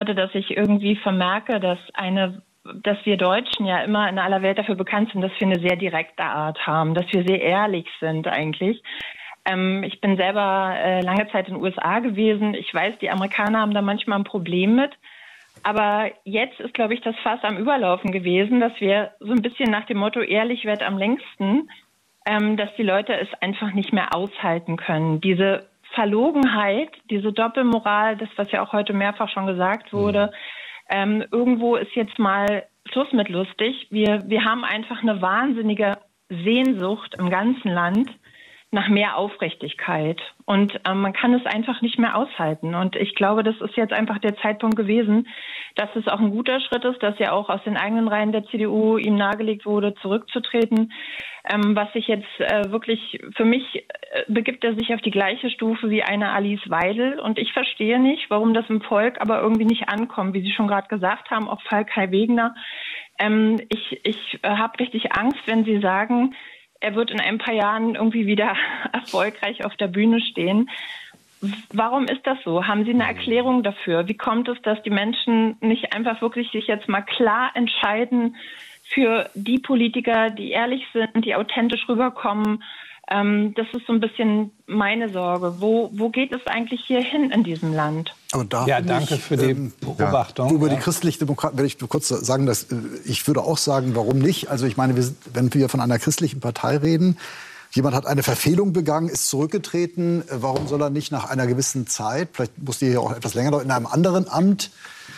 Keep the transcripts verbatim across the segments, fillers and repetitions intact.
heute, dass ich irgendwie vermerke, dass eine, dass wir Deutschen ja immer in aller Welt dafür bekannt sind, dass wir eine sehr direkte Art haben, dass wir sehr ehrlich sind eigentlich. Ähm, ich bin selber äh, lange Zeit in den U S A gewesen. Ich weiß, die Amerikaner haben da manchmal ein Problem mit. Aber jetzt ist, glaube ich, das Fass am Überlaufen gewesen, dass wir so ein bisschen nach dem Motto, ehrlich wird am längsten, ähm, dass die Leute es einfach nicht mehr aushalten können. Diese Verlogenheit, diese Doppelmoral, das, was ja auch heute mehrfach schon gesagt wurde, mhm. ähm, irgendwo ist jetzt mal Schluss mit lustig. Wir, wir haben einfach eine wahnsinnige Sehnsucht im ganzen Land nach mehr Aufrichtigkeit. Und ähm, man kann es einfach nicht mehr aushalten. Und ich glaube, das ist jetzt einfach der Zeitpunkt gewesen, dass es auch ein guter Schritt ist, dass ja auch aus den eigenen Reihen der C D U ihm nahegelegt wurde, zurückzutreten. Ähm, was sich jetzt äh, wirklich, für mich äh, begibt er sich auf die gleiche Stufe wie eine Alice Weidel. Und ich verstehe nicht, warum das im Volk aber irgendwie nicht ankommt, wie Sie schon gerade gesagt haben, auch Fall Kai Wegner. Ähm, ich ich äh, habe richtig Angst, wenn Sie sagen, er wird in ein paar Jahren irgendwie wieder erfolgreich auf der Bühne stehen. Warum ist das so? Haben Sie eine Erklärung dafür? Wie kommt es, dass die Menschen nicht einfach wirklich sich jetzt mal klar entscheiden für die Politiker, die ehrlich sind, die authentisch rüberkommen? Ähm, das ist so ein bisschen meine Sorge. Wo, wo geht es eigentlich hier hin in diesem Land? Aber da ja, danke ich, für die ähm, Beobachtung. Ja, über ja. die Christlich-Demokraten werde ich nur kurz sagen, dass äh, ich würde auch sagen, warum nicht? Also ich meine, wir sind, wenn wir von einer christlichen Partei reden, jemand hat eine Verfehlung begangen, ist zurückgetreten. Äh, warum soll er nicht nach einer gewissen Zeit, vielleicht muss die ja auch etwas länger noch in einem anderen Amt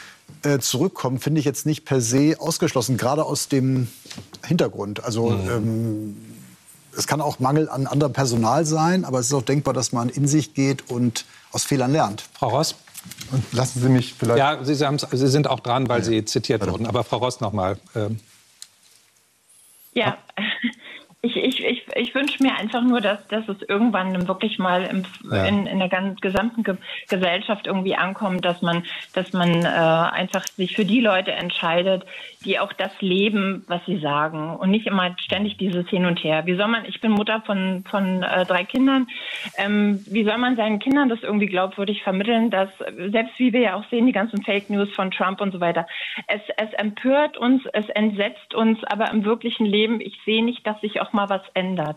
äh, zurückkommen, finde ich jetzt nicht per se ausgeschlossen, gerade aus dem Hintergrund. Also mhm. ähm, es kann auch Mangel an anderem Personal sein, aber es ist auch denkbar, dass man in sich geht und aus Fehlern lernt. Frau Ross? Und lassen Sie mich vielleicht... Ja, Sie, Sie sind auch dran, weil ja. Sie zitiert wurden. Aber Frau Ross noch mal. Ähm. Ja, ich, ich, ich, ich wünsche mir einfach nur, dass, dass es irgendwann wirklich mal im, ja. in, in der ganzen, gesamten Ge- Gesellschaft irgendwie ankommt, dass man, dass man äh, einfach sich für die Leute entscheidet, die auch das leben, was sie sagen und nicht immer ständig dieses Hin und Her. Wie soll man, ich bin Mutter von, von äh, drei Kindern, ähm, wie soll man seinen Kindern das irgendwie glaubwürdig vermitteln, dass selbst wie wir ja auch sehen, die ganzen Fake News von Trump und so weiter, es, es empört uns, es entsetzt uns, aber im wirklichen Leben, ich sehe nicht, dass sich auch mal was ändert.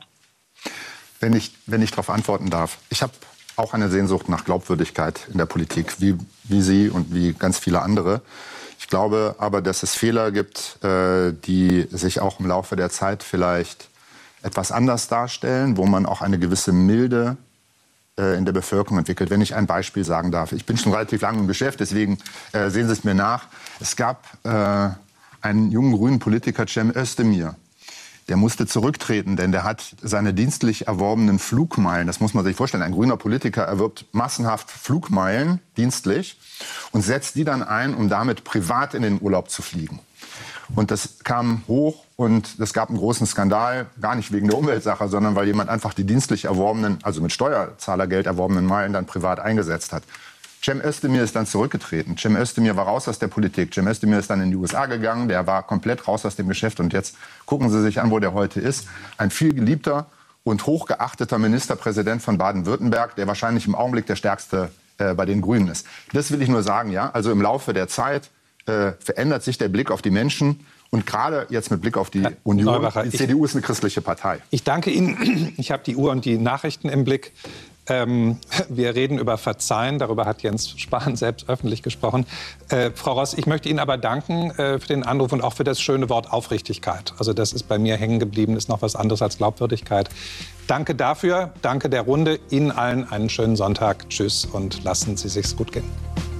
Wenn ich, wenn ich darauf antworten darf, ich habe auch eine Sehnsucht nach Glaubwürdigkeit in der Politik, wie, wie Sie und wie ganz viele andere. Ich glaube aber, dass es Fehler gibt, äh, die sich auch im Laufe der Zeit vielleicht etwas anders darstellen, wo man auch eine gewisse Milde äh, in der Bevölkerung entwickelt. Wenn ich ein Beispiel sagen darf. Ich bin schon relativ lange im Geschäft, deswegen äh, sehen Sie es mir nach. Es gab äh, einen jungen grünen Politiker, Cem Özdemir. Der musste zurücktreten, denn der hat seine dienstlich erworbenen Flugmeilen, das muss man sich vorstellen, ein grüner Politiker erwirbt massenhaft Flugmeilen dienstlich und setzt die dann ein, um damit privat in den Urlaub zu fliegen. Und das kam hoch und es gab einen großen Skandal, gar nicht wegen der Umweltsache, sondern weil jemand einfach die dienstlich erworbenen, also mit Steuerzahlergeld erworbenen Meilen dann privat eingesetzt hat. Cem Özdemir ist dann zurückgetreten. Cem Özdemir war raus aus der Politik. Cem Özdemir ist dann in die U S A gegangen. Der war komplett raus aus dem Geschäft. Und jetzt gucken Sie sich an, wo der heute ist. Ein viel geliebter und hochgeachteter Ministerpräsident von Baden-Württemberg, der wahrscheinlich im Augenblick der stärkste äh, bei den Grünen ist. Das will ich nur sagen, ja. Also im Laufe der Zeit äh, verändert sich der Blick auf die Menschen. Und gerade jetzt mit Blick auf die Herr Union, Neubacher, die C D U ist eine christliche Partei. Ich danke Ihnen. Ich habe die Uhr und die Nachrichten im Blick. Ähm, wir reden über Verzeihen, darüber hat Jens Spahn selbst öffentlich gesprochen. Äh, Frau Ross, ich möchte Ihnen aber danken äh, für den Anruf und auch für das schöne Wort Aufrichtigkeit. Also das ist bei mir hängen geblieben, ist noch was anderes als Glaubwürdigkeit. Danke dafür, danke der Runde. Ihnen allen einen schönen Sonntag. Tschüss und lassen Sie sich's gut gehen.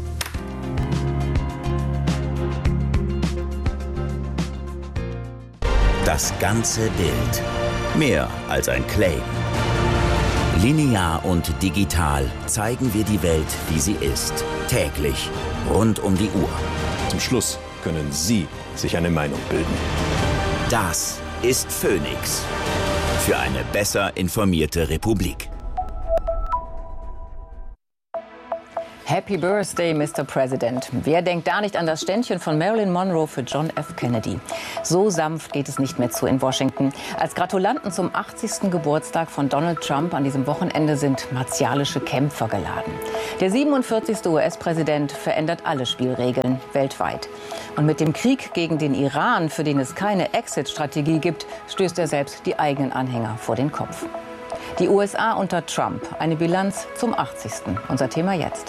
Das ganze Bild. Mehr als ein Claim. Linear und digital zeigen wir die Welt, wie sie ist. Täglich, rund um die Uhr. Zum Schluss können Sie sich eine Meinung bilden. Das ist Phoenix. Für eine besser informierte Republik. Happy Birthday, Mister President. Wer denkt da nicht an das Ständchen von Marilyn Monroe für John F. Kennedy? So sanft geht es nicht mehr zu in Washington. Als Gratulanten zum achtzigsten Geburtstag von Donald Trump an diesem Wochenende sind martialische Kämpfer geladen. Der siebenundvierzigste U S-Präsident verändert alle Spielregeln weltweit. Und mit dem Krieg gegen den Iran, für den es keine Exit-Strategie gibt, stößt er selbst die eigenen Anhänger vor den Kopf. Die U S A unter Trump, eine Bilanz zum achtzigsten Unser Thema jetzt.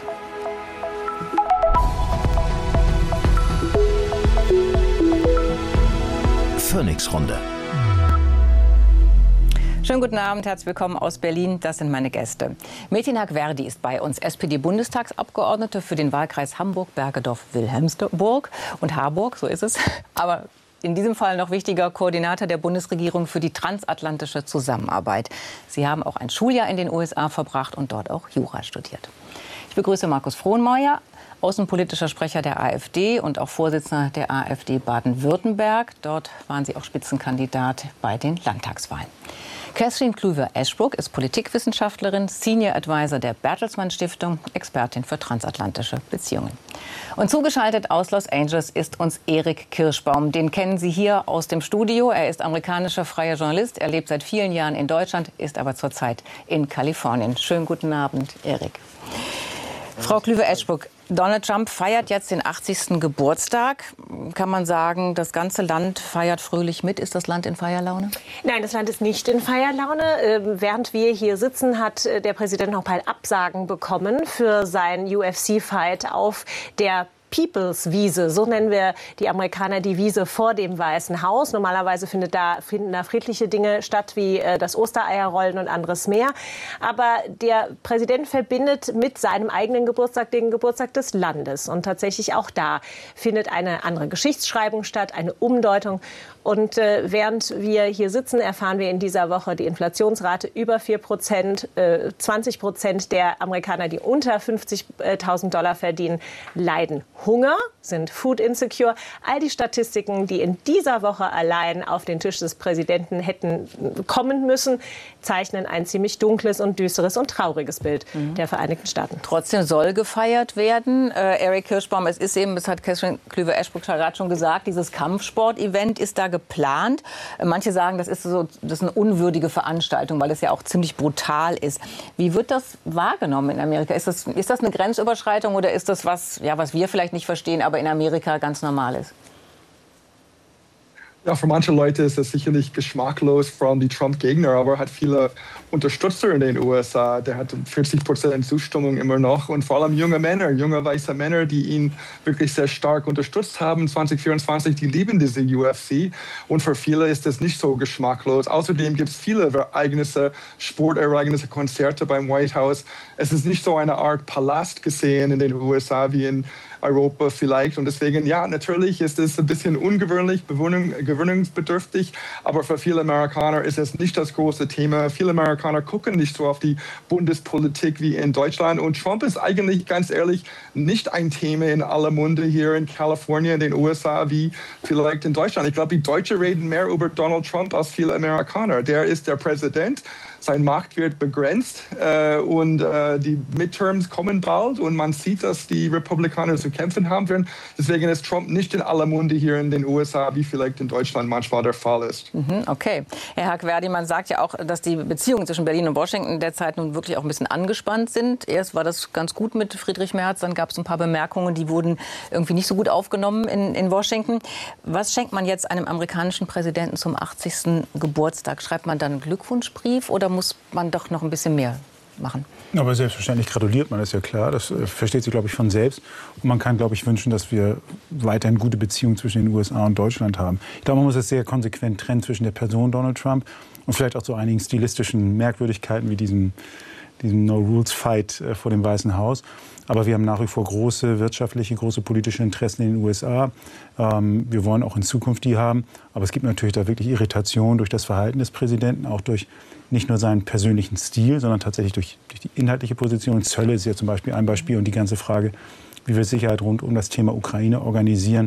Phoenix-Runde. Schönen guten Abend, herzlich willkommen aus Berlin. Das sind meine Gäste. Metin Hagverdi ist bei uns, S P D-Bundestagsabgeordnete für den Wahlkreis Hamburg-Bergedorf-Wilhelmsburg und Harburg, so ist es. Aber in diesem Fall noch wichtiger, Koordinator der Bundesregierung für die transatlantische Zusammenarbeit. Sie haben auch ein Schuljahr in den U S A verbracht und dort auch Jura studiert. Ich begrüße Markus Frohnmayer, außenpolitischer Sprecher der AfD und auch Vorsitzender der AfD Baden-Württemberg. Dort waren Sie auch Spitzenkandidat bei den Landtagswahlen. Catherine Kluwer-Ashbrook ist Politikwissenschaftlerin, Senior Advisor der Bertelsmann Stiftung, Expertin für transatlantische Beziehungen. Und zugeschaltet aus Los Angeles ist uns Erik Kirschbaum. Den kennen Sie hier aus dem Studio. Er ist amerikanischer freier Journalist. Er lebt seit vielen Jahren in Deutschland, ist aber zurzeit in Kalifornien. Schönen guten Abend, Erik. Frau Kluwer-Ashbrook, Donald Trump feiert jetzt den achtzigsten Geburtstag. Kann man sagen, das ganze Land feiert fröhlich mit? Ist das Land in Feierlaune? Nein, das Land ist nicht in Feierlaune. Äh, während wir hier sitzen, hat äh, der Präsident noch ein paar Absagen bekommen für seinen U F C-Fight auf der People's Wiese, so nennen wir die Amerikaner die Wiese vor dem Weißen Haus. Normalerweise findet da, finden da friedliche Dinge statt, wie äh, das Ostereierrollen und anderes mehr. Aber der Präsident verbindet mit seinem eigenen Geburtstag den Geburtstag des Landes. Und tatsächlich auch da findet eine andere Geschichtsschreibung statt, eine Umdeutung. Und äh, während wir hier sitzen, erfahren wir in dieser Woche die Inflationsrate über vier Prozent. Äh, zwanzig Prozent der Amerikaner, die unter fünfzigtausend Dollar verdienen, leiden Hunger, sind food insecure. All die Statistiken, die in dieser Woche allein auf den Tisch des Präsidenten hätten kommen müssen, zeichnen ein ziemlich dunkles und düsteres und trauriges Bild mhm. der Vereinigten Staaten. Trotzdem soll gefeiert werden. Äh, Erik Kirschbaum, es ist eben, das hat Catherine Kluwer-Ashbrook gerade schon gesagt, dieses Kampfsport-Event ist da geplant. Äh, manche sagen, das ist, so, das ist eine unwürdige Veranstaltung, weil es ja auch ziemlich brutal ist. Wie wird das wahrgenommen in Amerika? Ist das, ist das eine Grenzüberschreitung oder ist das was, ja, was wir vielleicht nicht verstehen, aber in Amerika ganz normal ist? Ja, für manche Leute ist das sicherlich geschmacklos, vor allem die Trump-Gegner, aber er hat viele Unterstützer in den U S A. Der hat vierzig Prozent Zustimmung immer noch und vor allem junge Männer, junge weiße Männer, die ihn wirklich sehr stark unterstützt haben. zwanzig vierundzwanzig, die lieben diese U F C und für viele ist das nicht so geschmacklos. Außerdem gibt es viele Ereignisse, Sportereignisse, Konzerte beim White House. Es ist nicht so eine Art Palast gesehen in den U S A wie in Europa vielleicht. Und deswegen, ja, natürlich ist es ein bisschen ungewöhnlich, gewöhnungsbedürftig, aber für viele Amerikaner ist es nicht das große Thema. Viele Amerikaner gucken nicht so auf die Bundespolitik wie in Deutschland. Und Trump ist eigentlich, ganz ehrlich, nicht ein Thema in aller Munde hier in Kalifornien, in den U S A, wie vielleicht in Deutschland. Ich glaube, die Deutschen reden mehr über Donald Trump als viele Amerikaner. Der ist der Präsident. Sein Macht wird begrenzt äh, und äh, die Midterms kommen bald und man sieht, dass die Republikaner zu kämpfen haben werden. Deswegen ist Trump nicht in aller Munde hier in den U S A, wie vielleicht in Deutschland manchmal der Fall ist. Mhm, okay. Herr Hagverdi, man sagt ja auch, dass die Beziehungen zwischen Berlin und Washington derzeit nun wirklich auch ein bisschen angespannt sind. Erst war das ganz gut mit Friedrich Merz, dann gab es ein paar Bemerkungen, die wurden irgendwie nicht so gut aufgenommen in, in Washington. Was schenkt man jetzt einem amerikanischen Präsidenten zum achtzigsten Geburtstag? Schreibt man dann einen Glückwunschbrief oder muss man doch noch ein bisschen mehr machen? Aber selbstverständlich gratuliert man, das ist ja klar. Das äh, versteht sich, glaube ich, von selbst. Und man kann, glaube ich, wünschen, dass wir weiterhin gute Beziehungen zwischen den U S A und Deutschland haben. Ich glaube, man muss es sehr konsequent trennen zwischen der Person Donald Trump und vielleicht auch so einigen stilistischen Merkwürdigkeiten wie diesem, diesem No-Rules-Fight äh, vor dem Weißen Haus. Aber wir haben nach wie vor große wirtschaftliche, große politische Interessen in den U S A. Ähm, wir wollen auch in Zukunft die haben. Aber es gibt natürlich da wirklich Irritation durch das Verhalten des Präsidenten, auch durch nicht nur seinen persönlichen Stil, sondern tatsächlich durch, durch die inhaltliche Position. Zölle ist ja zum Beispiel ein Beispiel und die ganze Frage, wie wir Sicherheit rund um das Thema Ukraine organisieren,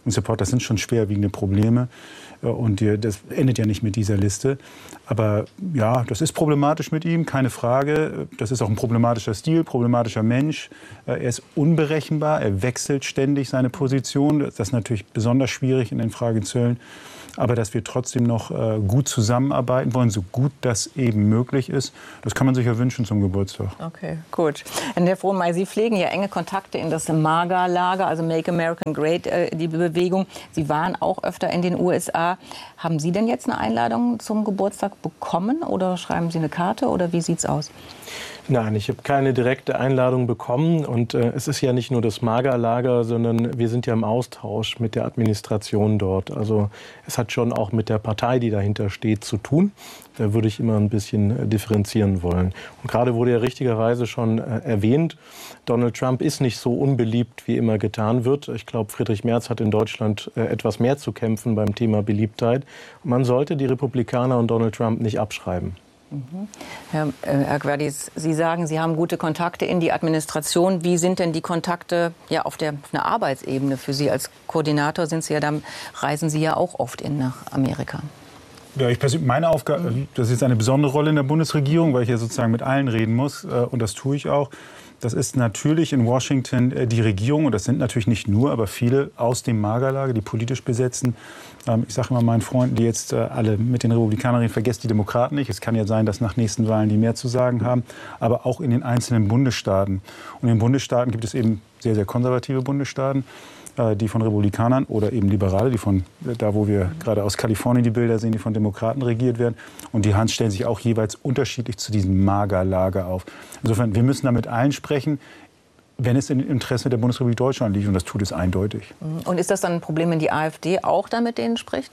und Support, das sind schon schwerwiegende Probleme. Und das endet ja nicht mit dieser Liste. Aber ja, das ist problematisch mit ihm, keine Frage. Das ist auch ein problematischer Stil, problematischer Mensch. Er ist unberechenbar, er wechselt ständig seine Position. Das ist natürlich besonders schwierig in den Fragezöllen. Aber dass wir trotzdem noch äh, gut zusammenarbeiten wollen, so gut das eben möglich ist, das kann man sich ja wünschen zum Geburtstag. Okay, gut. Herr Frohnmeier, Sie pflegen ja enge Kontakte in das MAGA-Lager, also Make America Great, äh, die Bewegung. Sie waren auch öfter in den U S A. Haben Sie denn jetzt eine Einladung zum Geburtstag bekommen oder schreiben Sie eine Karte oder wie sieht's aus? Nein, ich habe keine direkte Einladung bekommen. Und äh, es ist ja nicht nur das MAGA-Lager, sondern wir sind ja im Austausch mit der Administration dort. Also es hat schon auch mit der Partei, die dahinter steht, zu tun. Da würde ich immer ein bisschen äh, differenzieren wollen. Und gerade wurde ja richtigerweise schon äh, erwähnt, Donald Trump ist nicht so unbeliebt, wie immer getan wird. Ich glaube, Friedrich Merz hat in Deutschland äh, etwas mehr zu kämpfen beim Thema Beliebtheit. Und man sollte die Republikaner und Donald Trump nicht abschreiben. Mhm. Herr, äh, Herr Gwerdies, Sie sagen, Sie haben gute Kontakte in die Administration. Wie sind denn die Kontakte ja, auf der, auf der Arbeitsebene für Sie? Als Koordinator sind Sie ja, dann reisen Sie ja auch oft in nach Amerika. Ja, ich persönlich, meine Aufgabe, das ist jetzt eine besondere Rolle in der Bundesregierung, weil ich ja sozusagen mit allen reden muss. Und das tue ich auch. Das ist natürlich in Washington die Regierung, und das sind natürlich nicht nur, aber viele aus dem MAGA-Lager, die politisch besetzen. Ich sage immer meinen Freunden, die jetzt alle mit den Republikanern reden, vergesst die Demokraten nicht. Es kann ja sein, dass nach nächsten Wahlen die mehr zu sagen haben, aber auch in den einzelnen Bundesstaaten. Und in den Bundesstaaten gibt es eben sehr, sehr konservative Bundesstaaten, die von Republikanern oder eben Liberale, die von da, wo wir gerade aus Kalifornien die Bilder sehen, die von Demokraten regiert werden. Und die Hans stellen sich auch jeweils unterschiedlich zu diesem MAGA-Lager auf. Insofern, wir müssen da mit allen sprechen, wenn es im Interesse der Bundesrepublik Deutschland liegt. Und das tut es eindeutig. Und ist das dann ein Problem, wenn die AfD auch da mit denen spricht?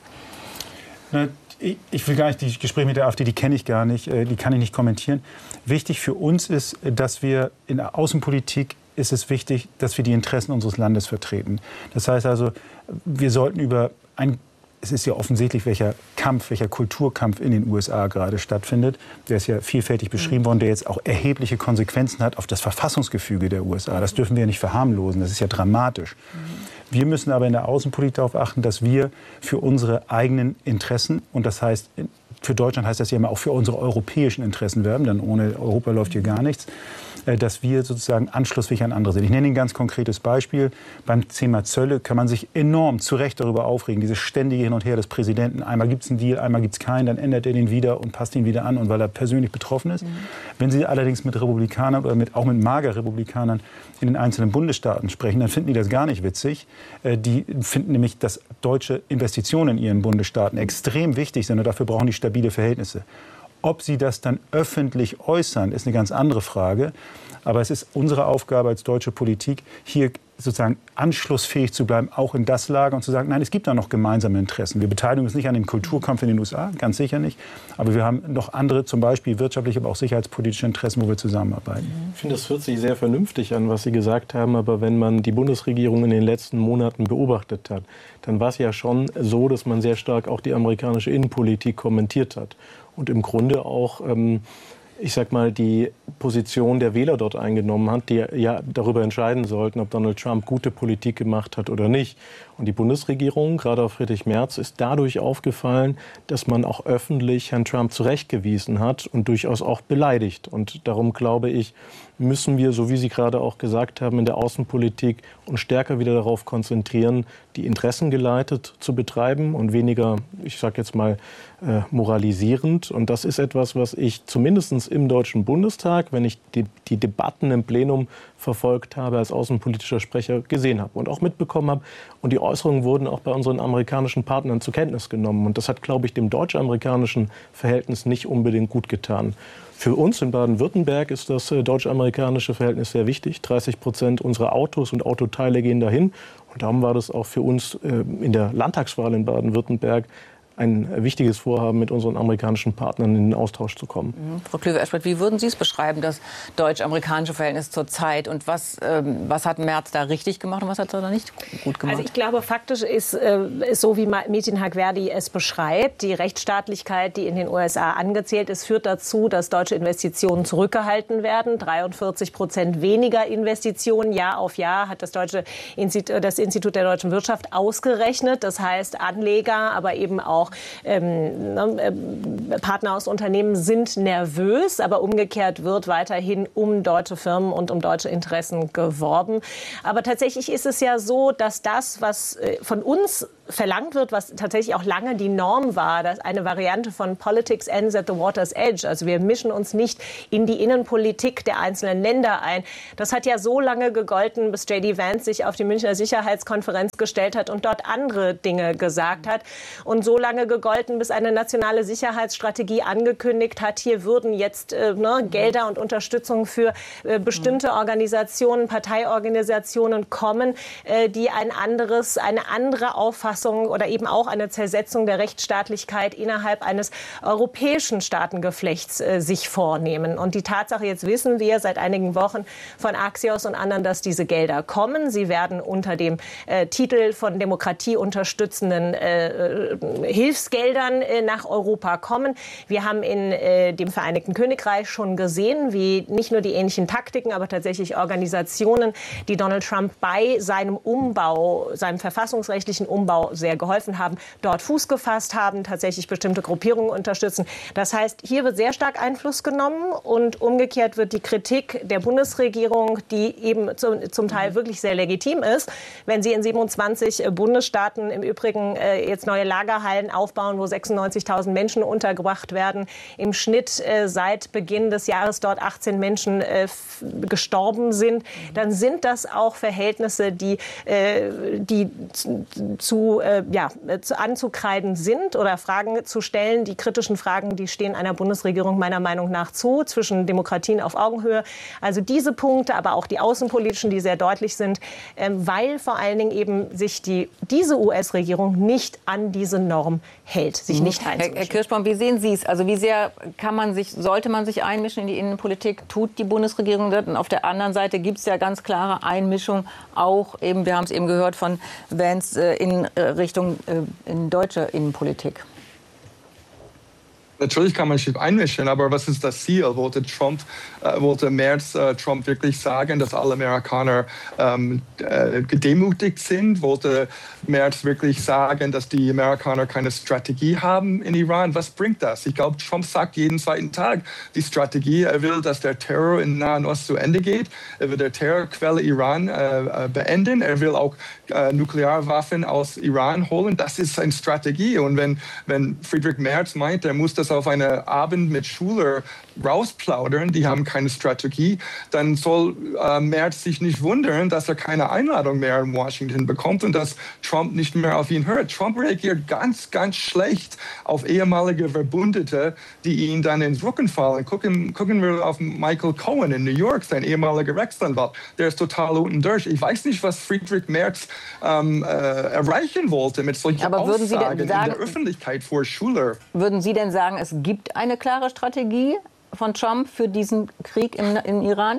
Na, ich, ich will gar nicht, die Gespräche mit der AfD, die kenne ich gar nicht, die kann ich nicht kommentieren. Wichtig für uns ist, dass wir in der Außenpolitik ist es wichtig, dass wir die Interessen unseres Landes vertreten. Das heißt also, wir sollten über ein, es ist ja offensichtlich, welcher Kampf, welcher Kulturkampf in den U S A gerade stattfindet. Der ist ja vielfältig beschrieben worden, der jetzt auch erhebliche Konsequenzen hat auf das Verfassungsgefüge der U S A. Das dürfen wir ja nicht verharmlosen, das ist ja dramatisch. Wir müssen aber in der Außenpolitik darauf achten, dass wir für unsere eigenen Interessen, und das heißt, für Deutschland heißt das ja immer auch für unsere europäischen Interessen werben, denn ohne Europa läuft hier gar nichts, dass wir sozusagen anschlussfähig an andere sind. Ich nenne Ihnen ein ganz konkretes Beispiel. Beim Thema Zölle kann man sich enorm zu Recht darüber aufregen, dieses ständige Hin und Her des Präsidenten. Einmal gibt es einen Deal, einmal gibt es keinen, dann ändert er den wieder und passt ihn wieder an, und weil er persönlich betroffen ist. Mhm. Wenn Sie allerdings mit Republikanern oder mit, auch mit MAGA-Republikanern in den einzelnen Bundesstaaten sprechen, dann finden die das gar nicht witzig. Die finden nämlich, dass deutsche Investitionen in ihren Bundesstaaten extrem wichtig sind, und dafür brauchen die stabile Verhältnisse. Ob sie das dann öffentlich äußern, ist eine ganz andere Frage. Aber es ist unsere Aufgabe als deutsche Politik, hier sozusagen anschlussfähig zu bleiben, auch in das Lager, und zu sagen, nein, es gibt da noch gemeinsame Interessen. Wir beteiligen uns nicht an dem Kulturkampf in den U S A, ganz sicher nicht. Aber wir haben noch andere, zum Beispiel wirtschaftliche, aber auch sicherheitspolitische Interessen, wo wir zusammenarbeiten. Ich finde, das hört sich sehr vernünftig an, was Sie gesagt haben. Aber wenn man die Bundesregierung in den letzten Monaten beobachtet hat, dann war es ja schon so, dass man sehr stark auch die amerikanische Innenpolitik kommentiert hat. Und im Grunde auch, ähm, ich sag mal, die Position der Wähler dort eingenommen hat, die ja darüber entscheiden sollten, ob Donald Trump gute Politik gemacht hat oder nicht. Und die Bundesregierung, gerade auch Friedrich Merz, ist dadurch aufgefallen, dass man auch öffentlich Herrn Trump zurechtgewiesen hat und durchaus auch beleidigt. Und darum glaube ich, müssen wir, so wie Sie gerade auch gesagt haben, in der Außenpolitik uns stärker wieder darauf konzentrieren, die Interessen geleitet zu betreiben und weniger, ich sage jetzt mal, äh, moralisierend. Und das ist etwas, was ich zumindest im Deutschen Bundestag, wenn ich die, die Debatten im Plenum verfolgt habe, als außenpolitischer Sprecher gesehen habe und auch mitbekommen habe. Und die Äußerungen wurden auch bei unseren amerikanischen Partnern zur Kenntnis genommen. Und das hat, glaube ich, dem deutsch-amerikanischen Verhältnis nicht unbedingt gut getan. Für uns in Baden-Württemberg ist das äh, deutsch-amerikanische Verhältnis sehr wichtig. dreißig Prozent unserer Autos und Autoteile gehen dahin. Und darum war das auch für uns äh, in der Landtagswahl in Baden-Württemberg ein wichtiges Vorhaben, mit unseren amerikanischen Partnern in den Austausch zu kommen. Mhm. Frau Klöver-Eschbert, wie würden Sie es beschreiben, das deutsch-amerikanische Verhältnis zur Zeit? Und was, ähm, was hat Merz da richtig gemacht und was hat er da nicht gut gemacht? Also ich glaube, faktisch ist, äh, ist so, wie Metin Hagverdi es beschreibt, die Rechtsstaatlichkeit, die in den U S A angezählt ist, führt dazu, dass deutsche Investitionen zurückgehalten werden. dreiundvierzig Prozent weniger Investitionen Jahr auf Jahr hat das, deutsche Institut, das Institut der deutschen Wirtschaft ausgerechnet. Das heißt, Anleger, aber eben auch Ähm, äh, Partner aus Unternehmen sind nervös, aber umgekehrt wird weiterhin um deutsche Firmen und um deutsche Interessen geworben. Aber tatsächlich ist es ja so, dass das, was äh, von uns verlangt wird, was tatsächlich auch lange die Norm war, dass eine Variante von Politics ends at the water's edge, also wir mischen uns nicht in die Innenpolitik der einzelnen Länder ein. Das hat ja so lange gegolten, bis J D Vance sich auf die Münchner Sicherheitskonferenz gestellt hat und dort andere Dinge gesagt hat. Und so lange gegolten, bis eine nationale Sicherheitsstrategie angekündigt hat, hier würden jetzt äh, ne, Gelder und Unterstützung für äh, bestimmte Organisationen, Parteiorganisationen kommen, äh, die ein anderes, eine andere Auffassung oder eben auch eine Zersetzung der Rechtsstaatlichkeit innerhalb eines europäischen Staatengeflechts äh, sich vornehmen. Und die Tatsache, jetzt wissen wir seit einigen Wochen von Axios und anderen, dass diese Gelder kommen. Sie werden unter dem äh, Titel von Demokratie unterstützenden äh, Hilfsgeldern äh, nach Europa kommen. Wir haben in äh, dem Vereinigten Königreich schon gesehen, wie nicht nur die ähnlichen Taktiken, aber tatsächlich Organisationen, die Donald Trump bei seinem Umbau, seinem verfassungsrechtlichen Umbau sehr geholfen haben, dort Fuß gefasst haben, tatsächlich bestimmte Gruppierungen unterstützen. Das heißt, hier wird sehr stark Einfluss genommen und umgekehrt wird die Kritik der Bundesregierung, die eben zum, zum Teil wirklich sehr legitim ist, wenn sie in siebenundzwanzig Bundesstaaten im Übrigen äh, jetzt neue Lagerhallen aufbauen, wo sechsundneunzigtausend Menschen untergebracht werden, im Schnitt äh, seit Beginn des Jahres dort achtzehn Menschen äh, gestorben sind, dann sind das auch Verhältnisse, die, äh, die zu Äh, ja, zu, anzukreiden sind oder Fragen zu stellen. Die kritischen Fragen, die stehen einer Bundesregierung meiner Meinung nach zu, zwischen Demokratien auf Augenhöhe. Also diese Punkte, aber auch die außenpolitischen, die sehr deutlich sind, äh, weil vor allen Dingen eben sich die, diese U S-Regierung nicht an diese Norm hält, sich mhm. nicht einzumischen. Herr, Herr Kirschbaum, wie sehen Sie es? Also wie sehr kann man sich, sollte man sich einmischen in die Innenpolitik? Tut die Bundesregierung das? Und auf der anderen Seite gibt es ja ganz klare Einmischung, auch eben, wir haben es eben gehört von Vance, äh, in äh, Richtung äh, in deutsche Innenpolitik. Natürlich kann man sich einmischen, aber was ist das Ziel? Wollte Trump, äh, wollte Merz äh, Trump wirklich sagen, dass alle Amerikaner ähm, äh, gedemütigt sind? Wollte Merz wirklich sagen, dass die Amerikaner keine Strategie haben in Iran? Was bringt das? Ich glaube, Trump sagt jeden zweiten Tag die Strategie. Er will, dass der Terror im Nahen Osten zu Ende geht. Er will der Terrorquelle Iran äh, beenden. Er will auch äh, Nuklearwaffen aus Iran holen. Das ist seine Strategie. Und wenn, wenn Friedrich Merz meint, er muss das auf einen Abend mit Schülern rausplaudern, die haben keine Strategie, dann soll äh, Merz sich nicht wundern, dass er keine Einladung mehr in Washington bekommt und dass Trump nicht mehr auf ihn hört. Trump reagiert ganz, ganz schlecht auf ehemalige Verbündete, die ihn dann ins Rücken fallen. Gucken, gucken wir auf Michael Cohen in New York, sein ehemaliger Rechtsanwalt. Der ist total unten durch. Ich weiß nicht, was Friedrich Merz ähm, äh, erreichen wollte mit solchen Aber würden Sie Aussagen denn sagen, in der Öffentlichkeit vor Schülern. Würden Sie denn sagen, es gibt eine klare Strategie von Trump für diesen Krieg im, im Iran?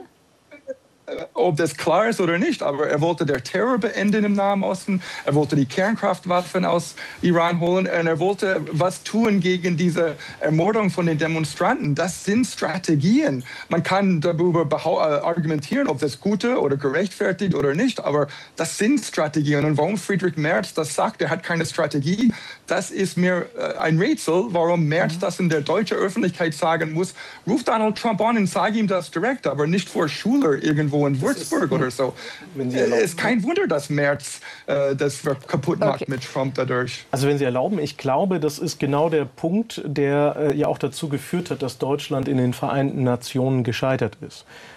Ob das klar ist oder nicht, aber er wollte den Terror beenden im Nahen Osten, er wollte die Kernkraftwaffen aus Iran holen und er wollte was tun gegen diese Ermordung von den Demonstranten. Das sind Strategien. Man kann darüber argumentieren, ob das gute oder gerechtfertigt oder nicht, aber das sind Strategien. Und warum Friedrich Merz das sagt, er hat keine Strategie, das ist mir ein Rätsel, warum Merz das in der deutschen Öffentlichkeit sagen muss. Ruf Donald Trump an und sag ihm das direkt, aber nicht vor Schüler irgendwo in Würzburg oder so. Es ist kein Wunder, dass Merz äh, das kaputt macht okay. mit Trump dadurch. Also wenn Sie erlauben, ich glaube, das ist genau der Punkt, der äh, ja auch dazu geführt hat, dass Deutschland in den Vereinten Nationen gescheitert ist.